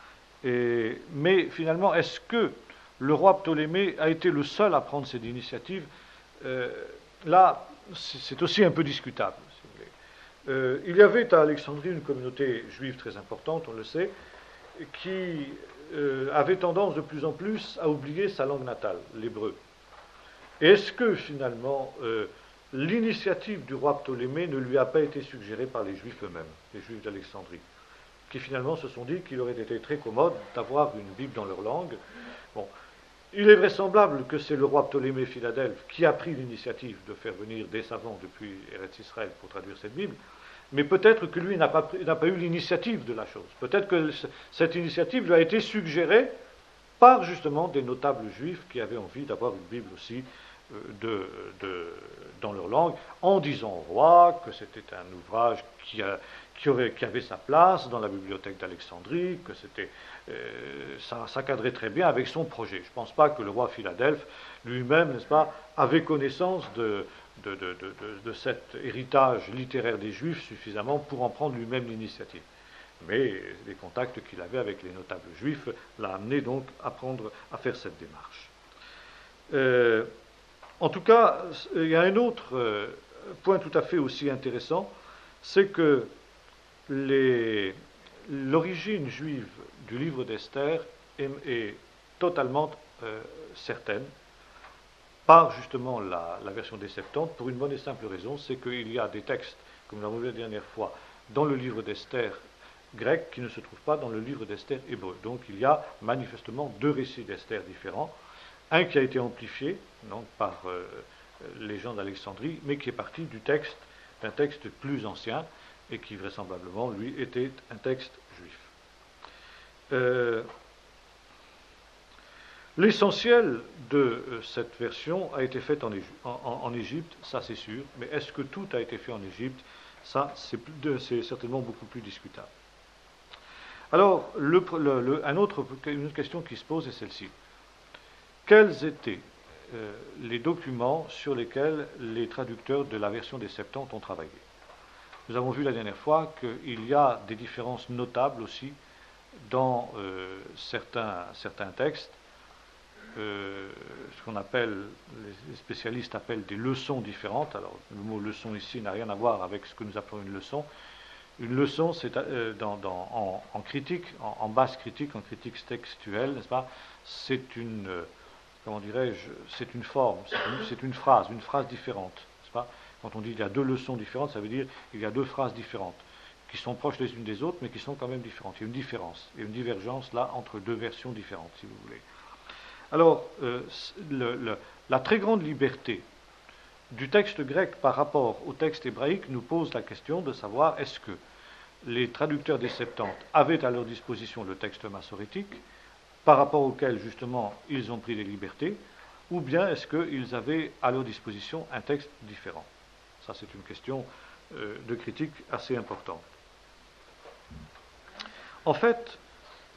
Et, mais finalement, est-ce que le roi Ptolémée a été le seul à prendre cette initiative? euh, Là, c'est aussi un peu discutable. Si vous voulez. Euh, il y avait à Alexandrie une communauté juive très importante, on le sait, qui euh, avait tendance de plus en plus à oublier sa langue natale, l'hébreu. Et est-ce que finalement euh, l'initiative du roi Ptolémée ne lui a pas été suggérée par les juifs eux-mêmes, les juifs d'Alexandrie, qui finalement se sont dit qu'il aurait été très commode d'avoir une Bible dans leur langue. Bon, il est vraisemblable que c'est le roi Ptolémée Philadelphe qui a pris l'initiative de faire venir des savants depuis Eretz Israël pour traduire cette Bible, mais peut-être que lui n'a pas, n'a pas eu l'initiative de la chose. Peut-être que cette initiative lui a été suggérée par justement des notables juifs qui avaient envie d'avoir une Bible aussi de, de, dans leur langue, en disant au roi que c'était un ouvrage qui, a, qui, aurait, qui avait sa place dans la bibliothèque d'Alexandrie, que c'était, euh, ça, ça cadrait très bien avec son projet. Je ne pense pas que le roi Philadelphe lui-même, n'est-ce pas, avait connaissance de, de, de, de, de, de cet héritage littéraire des Juifs suffisamment pour en prendre lui-même l'initiative. Mais les contacts qu'il avait avec les notables juifs l'a amené donc à, prendre, à faire cette démarche. Euh, En tout cas, il y a un autre euh, point tout à fait aussi intéressant, c'est que les, l'origine juive du livre d'Esther est, est totalement euh, certaine, par justement la, la version des Septante, pour une bonne et simple raison, c'est qu'il y a des textes, comme nous l'avons vu la dernière fois, dans le livre d'Esther grec qui ne se trouvent pas dans le livre d'Esther hébreu. Donc il y a manifestement deux récits d'Esther différents. Un qui a été amplifié donc, par euh, les gens d'Alexandrie, mais qui est parti du texte, d'un texte plus ancien, et qui vraisemblablement, lui, était un texte juif. Euh, l'essentiel de euh, cette version a été fait en, en, en Égypte, ça c'est sûr, mais est-ce que tout a été fait en Égypte? Ça, c'est, c'est certainement beaucoup plus discutable. Alors, le, le, le, un autre, une autre question qui se pose est celle-ci. Quels étaient euh, les documents sur lesquels les traducteurs de la version des Septante ont travaillé? Nous avons vu la dernière fois qu'il y a des différences notables aussi dans euh, certains, certains textes, euh, ce qu'on appelle, les spécialistes appellent des leçons différentes. Alors, le mot leçon ici n'a rien à voir avec ce que nous appelons une leçon. Une leçon, c'est euh, dans, dans, en, en critique, en, en basse critique, en critique textuelle, n'est-ce pas? C'est une... Euh, comment dirais-je, c'est une forme, c'est une, c'est une phrase, une phrase différente, n'est-ce pas? Quand on dit qu'il y a deux leçons différentes, ça veut dire qu'il y a deux phrases différentes, qui sont proches les unes des autres, mais qui sont quand même différentes. Il y a une différence, il y a une divergence là entre deux versions différentes, si vous voulez. Alors, euh, le, le, la très grande liberté du texte grec par rapport au texte hébraïque nous pose la question de savoir est-ce que les traducteurs des Septante avaient à leur disposition le texte massorétique, par rapport auquel, justement, ils ont pris des libertés, ou bien est-ce qu'ils avaient à leur disposition un texte différent? Ça, c'est une question euh, de critique assez importante. En fait,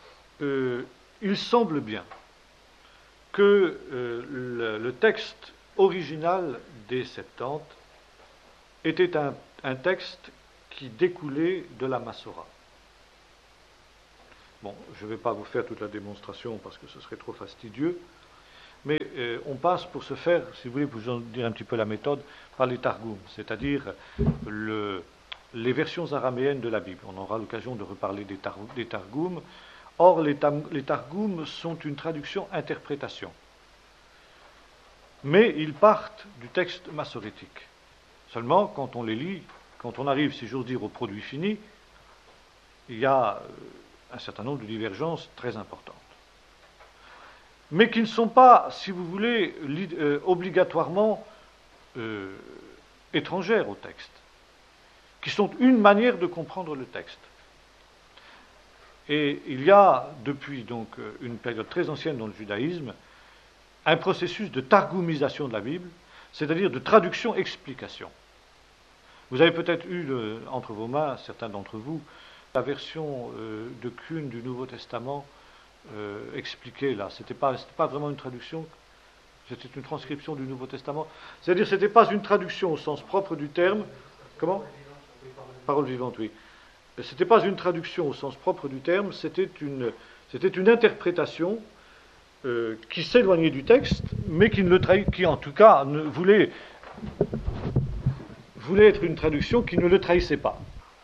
euh, il semble bien que euh, le, le texte original des Septante était un, un texte qui découlait de la Massorah. Bon, je ne vais pas vous faire toute la démonstration parce que ce serait trop fastidieux, mais euh, on passe pour ce faire, si vous voulez, pour vous en dire un petit peu la méthode, par les Targums, c'est-à-dire le, les versions araméennes de la Bible. On aura l'occasion de reparler des, tar, des Targums. Or, les, tam, les Targums sont une traduction-interprétation. Mais ils partent du texte massorétique. Seulement, quand on les lit, quand on arrive, si j'ose dire, au produit fini, il y a un certain nombre de divergences très importantes. Mais qui ne sont pas, si vous voulez, euh, obligatoirement euh, étrangères au texte, qui sont une manière de comprendre le texte. Et il y a, depuis donc une période très ancienne dans le judaïsme, un processus de targumisation de la Bible, c'est-à-dire de traduction-explication. Vous avez peut-être eu le, entre vos mains, certains d'entre vous, la version euh, de Kuhn du Nouveau Testament euh, expliquée là. C'était pas, c'était pas vraiment une traduction, c'était une transcription du Nouveau Testament. C'est-à-dire que ce n'était pas une traduction au sens propre du terme. Comment ? Parole vivante, oui. Ce n'était pas une traduction au sens propre du terme, c'était une, c'était une interprétation euh, qui s'éloignait du texte, mais qui, ne le trahi, qui en tout cas ne voulait, voulait être une traduction qui ne le trahissait pas.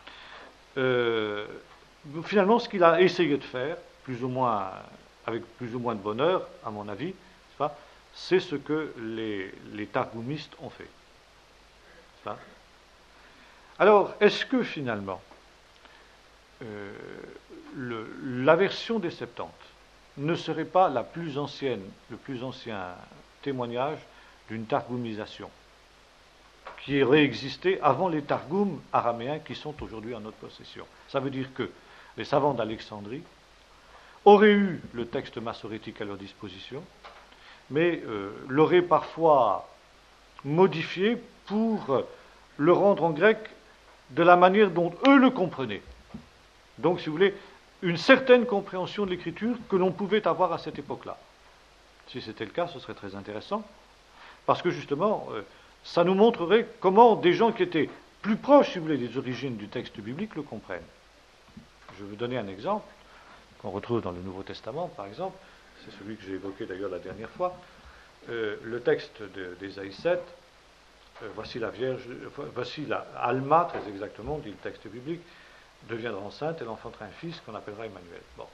Euh, finalement, ce qu'il a essayé de faire, plus ou moins, avec plus ou moins de bonheur, à mon avis, c'est, pas, c'est ce que les, les targumistes ont fait. C'est pas. Alors, est-ce que finalement, euh, le, la version des Septante ne serait pas la plus ancienne, le plus ancien témoignage d'une targumisation qui aurait existé avant les targums araméens qui sont aujourd'hui en notre possession? Ça veut dire que les savants d'Alexandrie auraient eu le texte massorétique à leur disposition, mais euh, l'auraient parfois modifié pour le rendre en grec de la manière dont eux le comprenaient. Donc, si vous voulez, une certaine compréhension de l'écriture que l'on pouvait avoir à cette époque-là. Si c'était le cas, ce serait très intéressant, parce que justement, euh, ça nous montrerait comment des gens qui étaient plus proches, si vous voulez, des origines du texte biblique le comprennent. Je vais vous donner un exemple qu'on retrouve dans le Nouveau Testament, par exemple, c'est celui que j'ai évoqué d'ailleurs la dernière fois, euh, le texte de, d'Ésaïe sept, euh, voici la Vierge, euh, voici la Alma, très exactement, dit le texte biblique, deviendra enceinte, elle enfantera un fils qu'on appellera Emmanuel. Bon.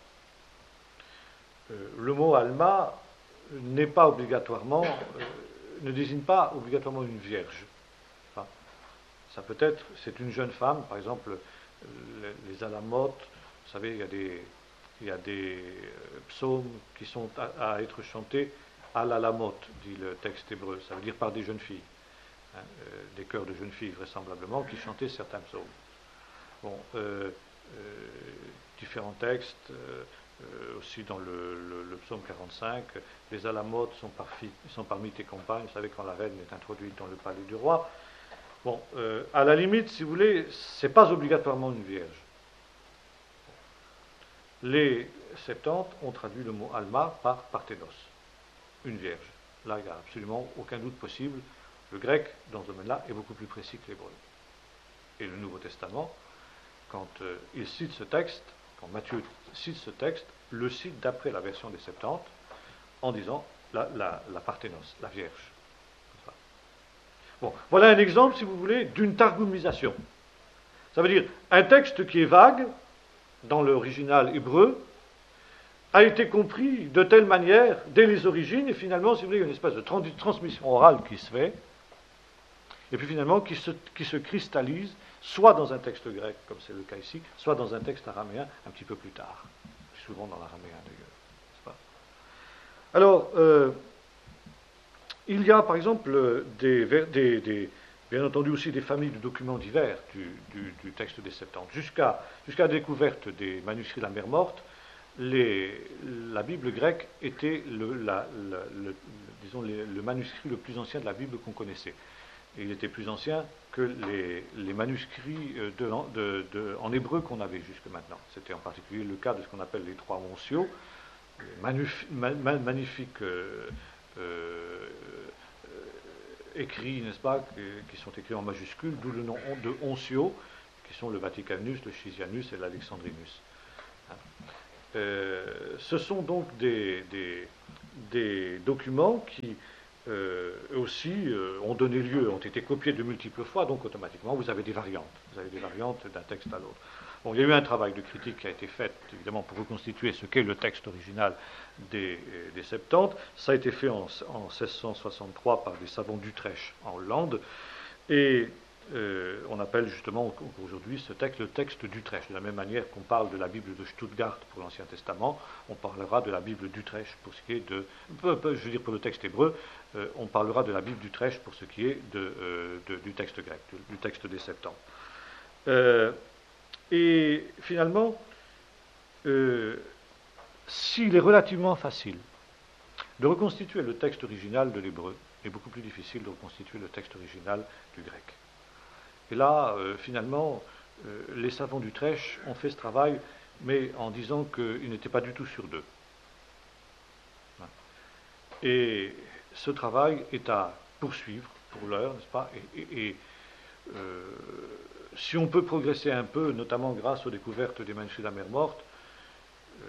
Euh, le mot Alma n'est pas obligatoirement, euh, ne désigne pas obligatoirement une vierge. Enfin, ça peut être, c'est une jeune femme, par exemple, les, les alamotes, vous savez, il y a des, il y a des euh, psaumes qui sont à, à être chantés à l'alamote, dit le texte hébreu, ça veut dire par des jeunes filles, hein, euh, des chœurs de jeunes filles vraisemblablement, qui chantaient certains psaumes. Bon, euh, euh, différents textes, euh, euh, aussi dans le, le, le psaume quarante-cinq, les alamotes sont, parfi, sont parmi tes compagnes, vous savez, quand la reine est introduite dans le palais du roi. Bon, euh, à la limite, si vous voulez, c'est pas obligatoirement une vierge. Les Septante ont traduit le mot Alma par Parthénos, une vierge. Là, il n'y a absolument aucun doute possible. Le grec, dans ce domaine-là, est beaucoup plus précis que l'hébreu. Et le Nouveau Testament, quand euh, il cite ce texte, quand Matthieu cite ce texte, le cite d'après la version des Septante, en disant la, la, la Parthénos, la Vierge. Bon, voilà un exemple, si vous voulez, d'une targumisation. Ça veut dire, un texte qui est vague, dans l'original hébreu, a été compris de telle manière, dès les origines, et finalement, si vous voulez, il y a une espèce de trans- transmission orale qui se fait, et puis finalement, qui se, qui se cristallise, soit dans un texte grec, comme c'est le cas ici, soit dans un texte araméen un petit peu plus tard, souvent dans l'araméen d'ailleurs. Pas Alors, euh, il y a par exemple des, des, des, bien entendu aussi des familles de documents divers du, du, du texte des Septante. Jusqu'à, jusqu'à la découverte des manuscrits de la mer Morte, les, la Bible grecque était le, la, la, le, disons, les, le manuscrit le plus ancien de la Bible qu'on connaissait. Et il était plus ancien que les, les manuscrits de, de, de, en hébreu qu'on avait jusque maintenant. C'était en particulier le cas de ce qu'on appelle les trois Onciaux, les magnifiques euh, euh, écrits, n'est-ce pas, qui, qui sont écrits en majuscules, d'où le nom de Oncio, qui sont le Vaticanus, le Chisianus et l'Alexandrinus. Hein. Euh, ce sont donc des, des, des documents qui, euh, aussi, euh, ont donné lieu, ont été copiés de multiples fois, donc automatiquement, vous avez des variantes. Vous avez des variantes d'un texte à l'autre. Bon, il y a eu un travail de critique qui a été fait, évidemment, pour reconstituer ce qu'est le texte original des, des Septante. Ça a été fait en, en seize cent soixante-trois par des savants d'Utrecht, en Hollande, et euh, on appelle justement aujourd'hui ce texte le texte d'Utrecht. De la même manière qu'on parle de la Bible de Stuttgart pour l'Ancien Testament, on parlera de la Bible d'Utrecht pour ce qui est de, je veux dire pour le texte hébreu, euh, on parlera de la Bible d'Utrecht pour ce qui est de, euh, de, du texte grec, du, du texte des Septante. Euh, Et finalement, euh, s'il est relativement facile de reconstituer le texte original de l'hébreu, il est beaucoup plus difficile de reconstituer le texte original du grec. Et là, euh, finalement, euh, les savants d'Utrecht ont fait ce travail, mais en disant qu'ils n'étaient pas du tout sûrs d'eux. Et ce travail est à poursuivre pour l'heure, n'est-ce pas ? Et, et, et euh, si on peut progresser un peu, notamment grâce aux découvertes des manuscrits de la mer Morte, euh,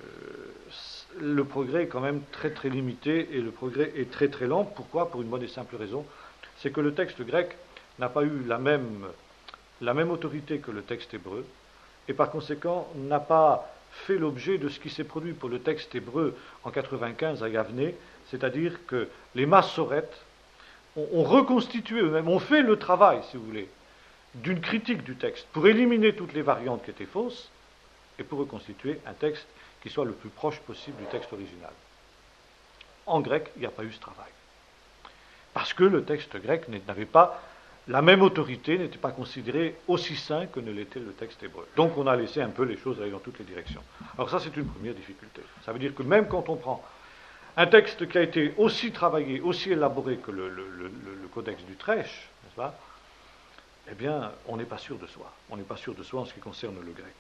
le progrès est quand même très très limité et le progrès est très très lent. Pourquoi ? Pour une bonne et simple raison, c'est que le texte grec n'a pas eu la même, la même autorité que le texte hébreu et par conséquent n'a pas fait l'objet de ce qui s'est produit pour le texte hébreu en quatre-vingt-quinze à Yavne, c'est-à-dire que les massorètes ont, ont reconstitué eux-mêmes, ont fait le travail, si vous voulez, d'une critique du texte, pour éliminer toutes les variantes qui étaient fausses, et pour reconstituer un texte qui soit le plus proche possible du texte original. En grec, il n'y a pas eu ce travail. Parce que le texte grec n'avait pas la même autorité, n'était pas considéré aussi saint que ne l'était le texte hébreu. Donc on a laissé un peu les choses aller dans toutes les directions. Alors ça, c'est une première difficulté. Ça veut dire que même quand on prend un texte qui a été aussi travaillé, aussi élaboré que le, le, le, le codex d'Utrecht, n'est-ce pas ? Eh bien, on n'est pas sûr de soi. On n'est pas sûr de soi en ce qui concerne le grec.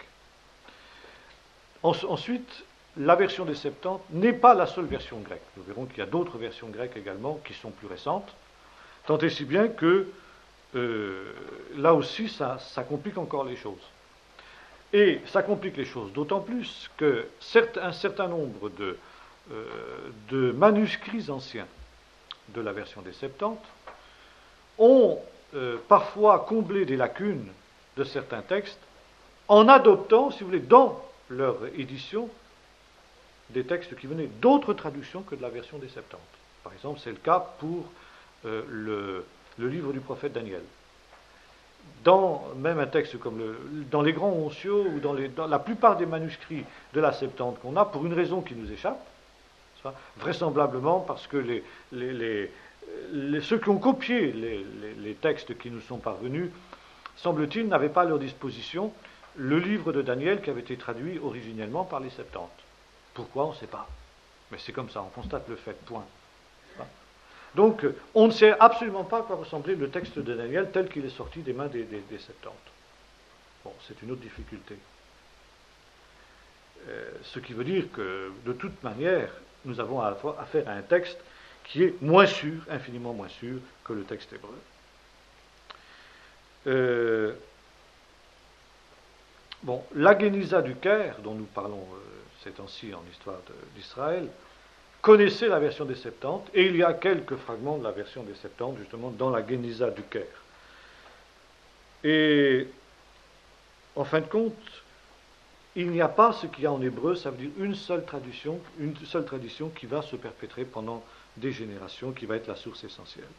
En, ensuite, la version des Septante n'est pas la seule version grecque. Nous verrons qu'il y a d'autres versions grecques également qui sont plus récentes, tant et si bien que euh, là aussi, ça, ça complique encore les choses. Et ça complique les choses d'autant plus que certes, un certain nombre de, euh, de manuscrits anciens de la version des Septante ont Euh, parfois combler des lacunes de certains textes en adoptant, si vous voulez, dans leur édition, des textes qui venaient d'autres traductions que de la version des Septante. Par exemple, c'est le cas pour euh, le, le livre du prophète Daniel. Dans même un texte comme le, dans les grands onciaux ou dans, les, dans la plupart des manuscrits de la Septante qu'on a, pour une raison qui nous échappe, vraisemblablement parce que les, les, les Les, ceux qui ont copié les, les, les textes qui nous sont parvenus, semble-t-il, n'avaient pas à leur disposition le livre de Daniel qui avait été traduit originellement par les Septante. Pourquoi, on ne sait pas. Mais c'est comme ça, on constate le fait, point. Donc, on ne sait absolument pas à quoi ressemblait le texte de Daniel tel qu'il est sorti des mains des, des, des Septante. Bon, c'est une autre difficulté. Euh, ce qui veut dire que, de toute manière, nous avons à la fois affaire à un texte qui est moins sûr, infiniment moins sûr que le texte hébreu. Euh, bon, la Guénisa du Caire, dont nous parlons euh, ces temps-ci en histoire de, d'Israël, connaissait la version des Septante, et il y a quelques fragments de la version des Septante, justement, dans la Guénisa du Caire. Et, en fin de compte, il n'y a pas ce qu'il y a en hébreu, ça veut dire une seule tradition, une seule tradition qui va se perpétrer pendant des générations, qui va être la source essentielle.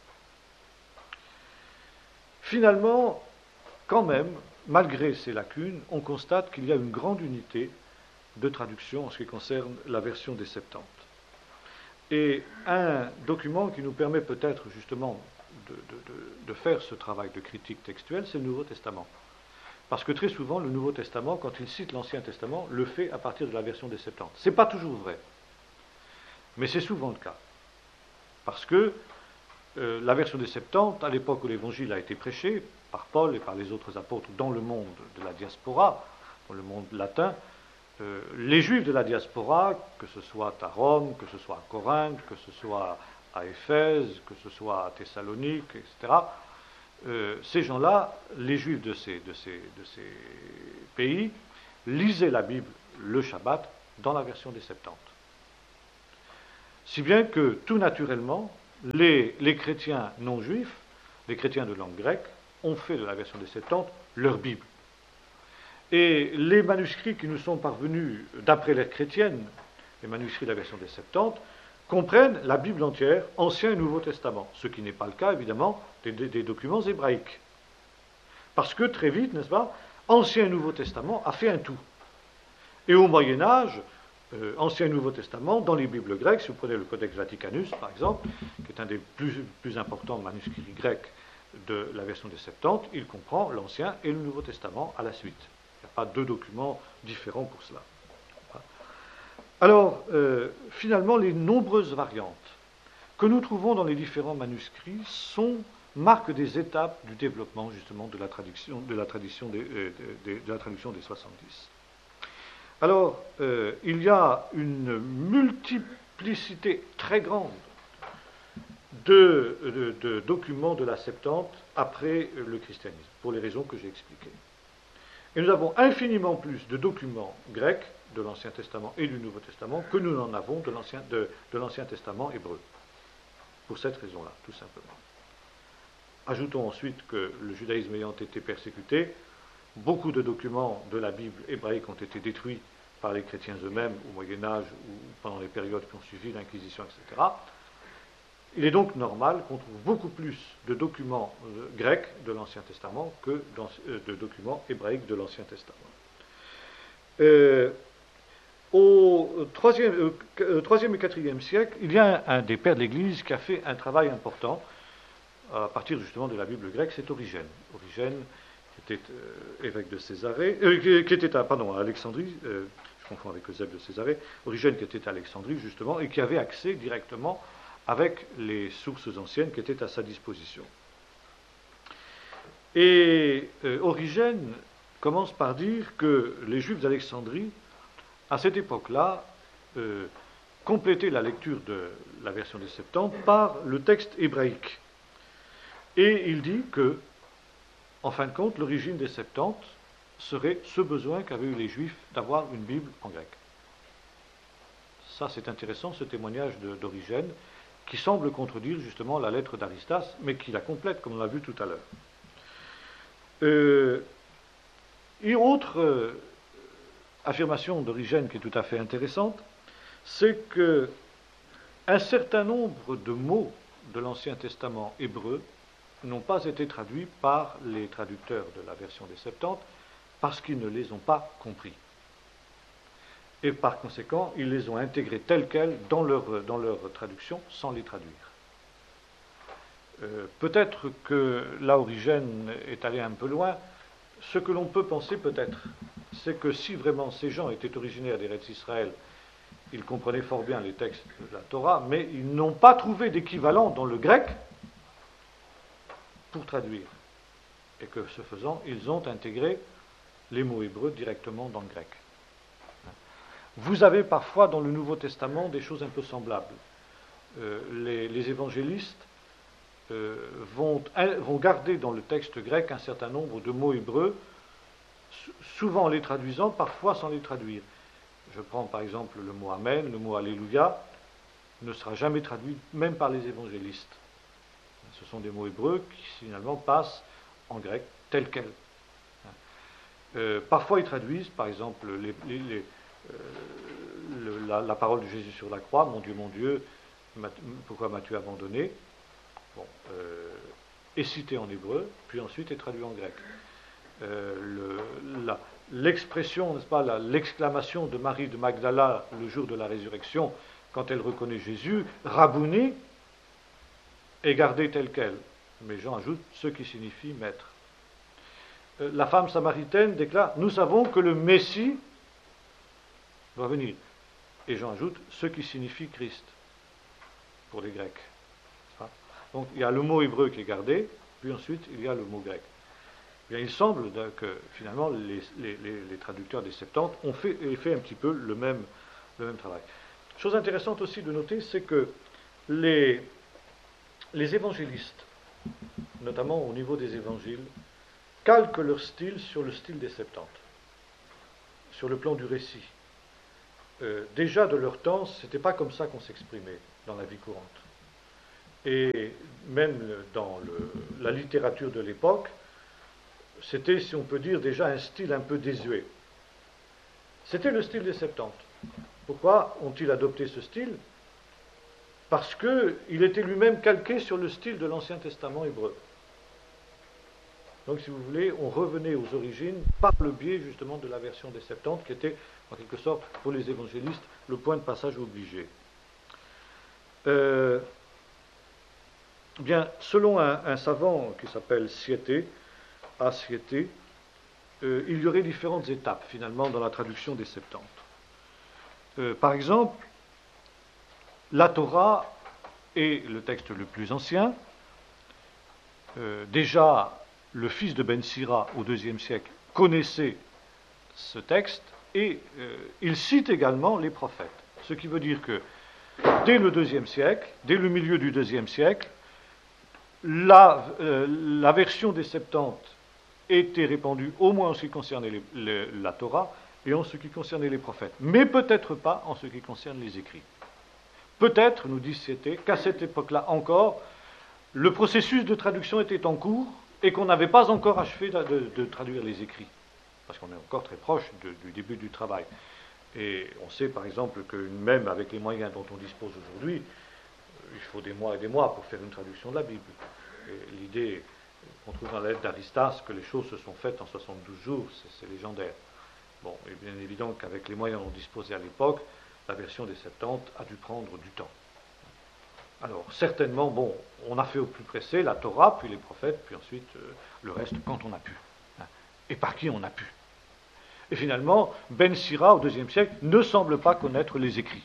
Finalement, quand même, malgré ces lacunes, on constate qu'il y a une grande unité de traduction en ce qui concerne la version des Septante. Et un document qui nous permet peut-être justement de, de, de, de faire ce travail de critique textuelle, c'est le Nouveau Testament. Parce que très souvent, le Nouveau Testament, quand il cite l'Ancien Testament, le fait à partir de la version des Septante. Ce n'est pas toujours vrai, mais c'est souvent le cas. Parce que euh, la version des Septante, à l'époque où l'Évangile a été prêché par Paul et par les autres apôtres dans le monde de la diaspora, dans le monde latin, euh, les Juifs de la diaspora, que ce soit à Rome, que ce soit à Corinthe, que ce soit à Éphèse, que ce soit à Thessalonique, et cetera, euh, ces gens-là, les Juifs de ces, de, ces, de ces pays, lisaient la Bible le Shabbat dans la version des Septante. Si bien que, tout naturellement, les, les chrétiens non juifs, les chrétiens de langue grecque, ont fait de la version des Septante leur Bible. Et les manuscrits qui nous sont parvenus d'après l'ère chrétienne, les manuscrits de la version des Septante, comprennent la Bible entière, Ancien et Nouveau Testament, ce qui n'est pas le cas, évidemment, des, des, des documents hébraïques. Parce que, très vite, n'est-ce pas, Ancien et Nouveau Testament a fait un tout. Et au Moyen-Âge, euh, Ancien et Nouveau Testament, dans les Bibles grecques, si vous prenez le Codex Vaticanus, par exemple, qui est un des plus, plus importants manuscrits grecs de la version des Septante, il comprend l'Ancien et le Nouveau Testament à la suite. Il n'y a pas deux documents différents pour cela. Alors, euh, finalement, les nombreuses variantes que nous trouvons dans les différents manuscrits sont, marquent des étapes du développement, justement, de la tradition, de la tradition des, euh, de, de la traduction des soixante-dix. Alors, euh, il y a une multiplicité très grande de, de, de documents de la Septante après le christianisme, pour les raisons que j'ai expliquées. Et nous avons infiniment plus de documents grecs de l'Ancien Testament et du Nouveau Testament que nous n'en avons de l'Ancien, de, de l'Ancien Testament hébreu. Pour cette raison-là, tout simplement. Ajoutons ensuite que le judaïsme ayant été persécuté, beaucoup de documents de la Bible hébraïque ont été détruits par les chrétiens eux-mêmes au Moyen-Âge ou pendant les périodes qui ont suivi, l'Inquisition, et cetera. Il est donc normal qu'on trouve beaucoup plus de documents euh, grecs de l'Ancien Testament que euh, de documents hébraïques de l'Ancien Testament. Euh, au troisième et quatrième siècle, il y a un, un des pères de l'Église qui a fait un travail important à partir justement de la Bible grecque, c'est Origène. Origène, qui était euh, évêque de Césarée, euh, qui, qui était à, pardon, à Alexandrie, euh, je confonds avec Eusèbe de Césarée, Origène qui était à Alexandrie justement, et qui avait accès directement avec les sources anciennes qui étaient à sa disposition. Et euh, Origène commence par dire que les Juifs d'Alexandrie, à cette époque-là, euh, complétaient la lecture de la version des Septante par le texte hébraïque. Et il dit que, en fin de compte, l'origine des Septante serait ce besoin qu'avaient eu les Juifs d'avoir une Bible en grec. Ça, c'est intéressant, ce témoignage de, d'Origène, qui semble contredire justement la lettre d'Aristas, mais qui la complète, comme on l'a vu tout à l'heure. Euh, et autre euh, affirmation d'Origène qui est tout à fait intéressante, c'est que un certain nombre de mots de l'Ancien Testament hébreu n'ont pas été traduits par les traducteurs de la version des Septante parce qu'ils ne les ont pas compris. Et par conséquent, ils les ont intégrés tels quels dans leur, dans leur traduction sans les traduire. Euh, peut-être que là, Origène est allé un peu loin. Ce que l'on peut penser peut-être, c'est que si vraiment ces gens étaient originaires d'Eretz Israël, ils comprenaient fort bien les textes de la Torah, mais ils n'ont pas trouvé d'équivalent dans le grec pour traduire. Et que ce faisant, ils ont intégré les mots hébreux directement dans le grec. Vous avez parfois dans le Nouveau Testament des choses un peu semblables. Euh, les, les évangélistes euh, vont, vont garder dans le texte grec un certain nombre de mots hébreux, souvent en les traduisant, parfois sans les traduire. Je prends par exemple le mot Amen, le mot Alléluia, ne sera jamais traduit même par les évangélistes. Ce sont des mots hébreux qui finalement passent en grec tel quel. Euh, parfois ils traduisent par exemple les, les, les, euh, le, la, la parole de Jésus sur la croix, mon Dieu, mon Dieu, pourquoi m'as-tu abandonné? Bon, euh, est cité en hébreu, puis ensuite est traduit en grec. Euh, le, la, l'expression, n'est-ce pas, la, l'exclamation de Marie de Magdala le jour de la résurrection, quand elle reconnaît Jésus, Rabouni, est gardée telle quelle. Mais Jean ajoute ce qui signifie maître. Euh, la femme samaritaine déclare, nous savons que le Messie va venir. Et Jean ajoute ce qui signifie Christ, pour les Grecs. Donc il y a le mot hébreu qui est gardé, puis ensuite il y a le mot grec. Bien, il semble que finalement les, les, les traducteurs des Septante ont fait, fait un petit peu le même, le même travail. Chose intéressante aussi de noter, c'est que les, les évangélistes, notamment au niveau des évangiles, calquent leur style sur le style des Septante, sur le plan du récit. Euh, déjà de leur temps, ce n'était pas comme ça qu'on s'exprimait dans la vie courante. Et même dans le, la littérature de l'époque, c'était, si on peut dire, déjà un style un peu désuet. C'était le style des Septante. Pourquoi ont-ils adopté ce style? Parce qu'il était lui-même calqué sur le style de l'Ancien Testament hébreu. Donc, si vous voulez, on revenait aux origines par le biais, justement, de la version des Septante, qui était, en quelque sorte, pour les évangélistes, le point de passage obligé. Euh, bien, selon un, un savant qui s'appelle Siete, A. Siete, euh, il y aurait différentes étapes, finalement, dans la traduction des Septante. Euh, par exemple, la Torah est le texte le plus ancien. Euh, déjà, le fils de Ben Sira, au deuxième siècle, connaissait ce texte et euh, il cite également les prophètes. Ce qui veut dire que dès le deuxième siècle, dès le milieu du deuxième siècle, la, euh, la version des Septante était répandue au moins en ce qui concernait les, les, la Torah et en ce qui concernait les prophètes, mais peut-être pas en ce qui concerne les écrits. Peut-être, nous dit Siete, qu'à cette époque-là encore, le processus de traduction était en cours et qu'on n'avait pas encore achevé de, de, de traduire les écrits, parce qu'on est encore très proche de, du début du travail. Et on sait par exemple que même avec les moyens dont on dispose aujourd'hui, il faut des mois et des mois pour faire une traduction de la Bible. Et l'idée qu'on trouve dans la lettre d'Aristas que les choses se sont faites en soixante-douze jours, c'est, c'est légendaire. Bon, et bien évident qu'avec les moyens dont on disposait à l'époque, la version des Septante a dû prendre du temps. Alors, certainement, bon, on a fait au plus pressé la Torah, puis les prophètes, puis ensuite euh, le reste quand on a pu. Hein, et par qui on a pu. Et finalement, Ben Sira, au deuxième siècle, ne semble pas connaître les écrits.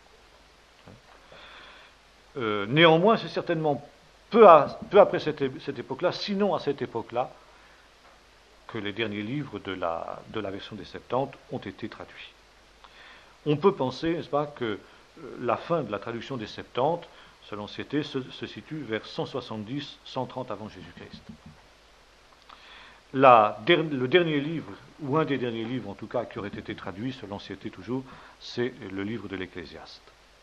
Euh, néanmoins, c'est certainement peu, à, peu après cette, cette époque-là, sinon à cette époque-là, que les derniers livres de la, de la version des Septante ont été traduits. On peut penser, n'est-ce pas, que la fin de la traduction des Septante, selon Siete, se, se situe vers cent soixante-dix à cent trente avant Jésus-Christ. La, der, le dernier livre, ou un des derniers livres en tout cas, qui aurait été traduit, selon Siete toujours, c'est le livre de l'Ecclésiaste.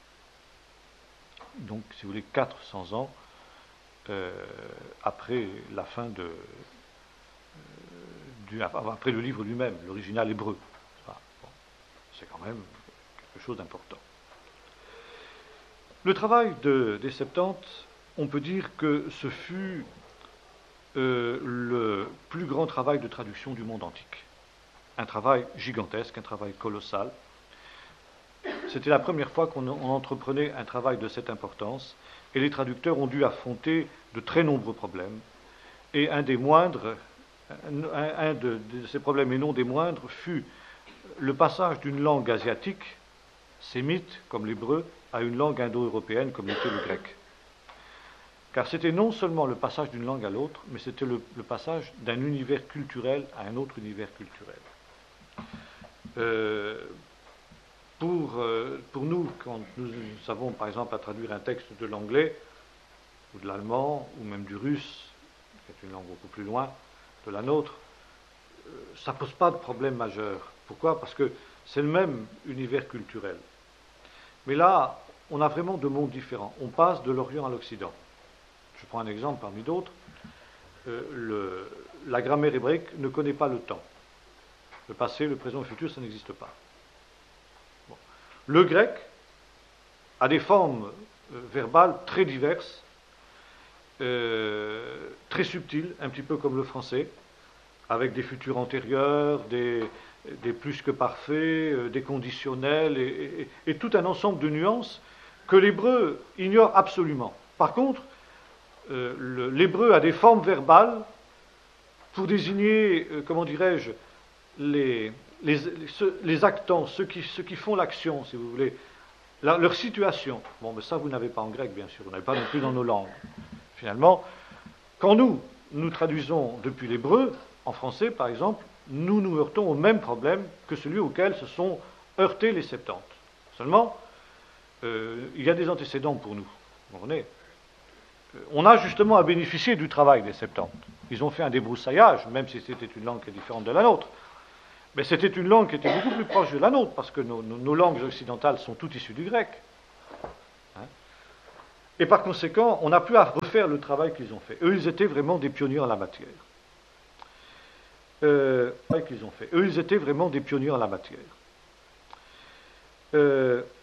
Donc, si vous voulez, quatre cents ans euh, après la fin de... Euh, du, après le livre lui-même, l'original hébreu. Bon, c'est quand même quelque chose d'important. Le travail de, des Septante, on peut dire que ce fut euh, le plus grand travail de traduction du monde antique. Un travail gigantesque, un travail colossal. C'était la première fois qu'on on entreprenait un travail de cette importance, et les traducteurs ont dû affronter de très nombreux problèmes. Et un des moindres, un, un de, de ces problèmes, et non des moindres, fut le passage d'une langue asiatique, sémite, comme l'hébreu, à une langue indo-européenne, comme l'était le grec. Car c'était non seulement le passage d'une langue à l'autre, mais c'était le, le passage d'un univers culturel à un autre univers culturel. Euh, pour, euh, pour nous, quand nous, nous avons par exemple à traduire un texte de l'anglais, ou de l'allemand, ou même du russe, qui est une langue beaucoup plus loin de la nôtre, euh, ça ne pose pas de problème majeur. Pourquoi? Parce que c'est le même univers culturel. Mais là, on a vraiment deux mondes différents. On passe de l'Orient à l'Occident. Je prends un exemple parmi d'autres. Euh, le, la grammaire hébraïque ne connaît pas le temps. Le passé, le présent, le futur, ça n'existe pas. Bon. Le grec a des formes euh, verbales très diverses, euh, très subtiles, un petit peu comme le français, avec des futurs antérieurs, des, des plus que parfaits, euh, des conditionnels, et, et, et tout un ensemble de nuances que l'hébreu ignore absolument. Par contre, euh, le, l'hébreu a des formes verbales pour désigner, euh, comment dirais-je, les, les, les, ceux, les actants, ceux qui, ceux qui font l'action, si vous voulez, la, leur situation. Bon, mais ça, vous n'avez pas en grec, bien sûr, vous n'avez pas non plus dans nos langues. Finalement, quand nous, nous traduisons depuis l'hébreu, en français, par exemple, nous nous heurtons au même problème que celui auquel se sont heurtés les Septante. Seulement, euh, il y a des antécédents pour nous. Vous comprenez ? on a justement à bénéficier du travail des Septante. Ils ont fait un débroussaillage, même si c'était une langue qui est différente de la nôtre. Mais c'était une langue qui était beaucoup plus proche de la nôtre, parce que nos, nos, nos langues occidentales sont toutes issues du grec. Hein? Et par conséquent, on a pu refaire le travail qu'ils ont fait. Eux, ils étaient vraiment des pionniers en la matière. Euh, qu'ils ont fait. Eux, ils étaient vraiment des pionniers en la matière. Euh,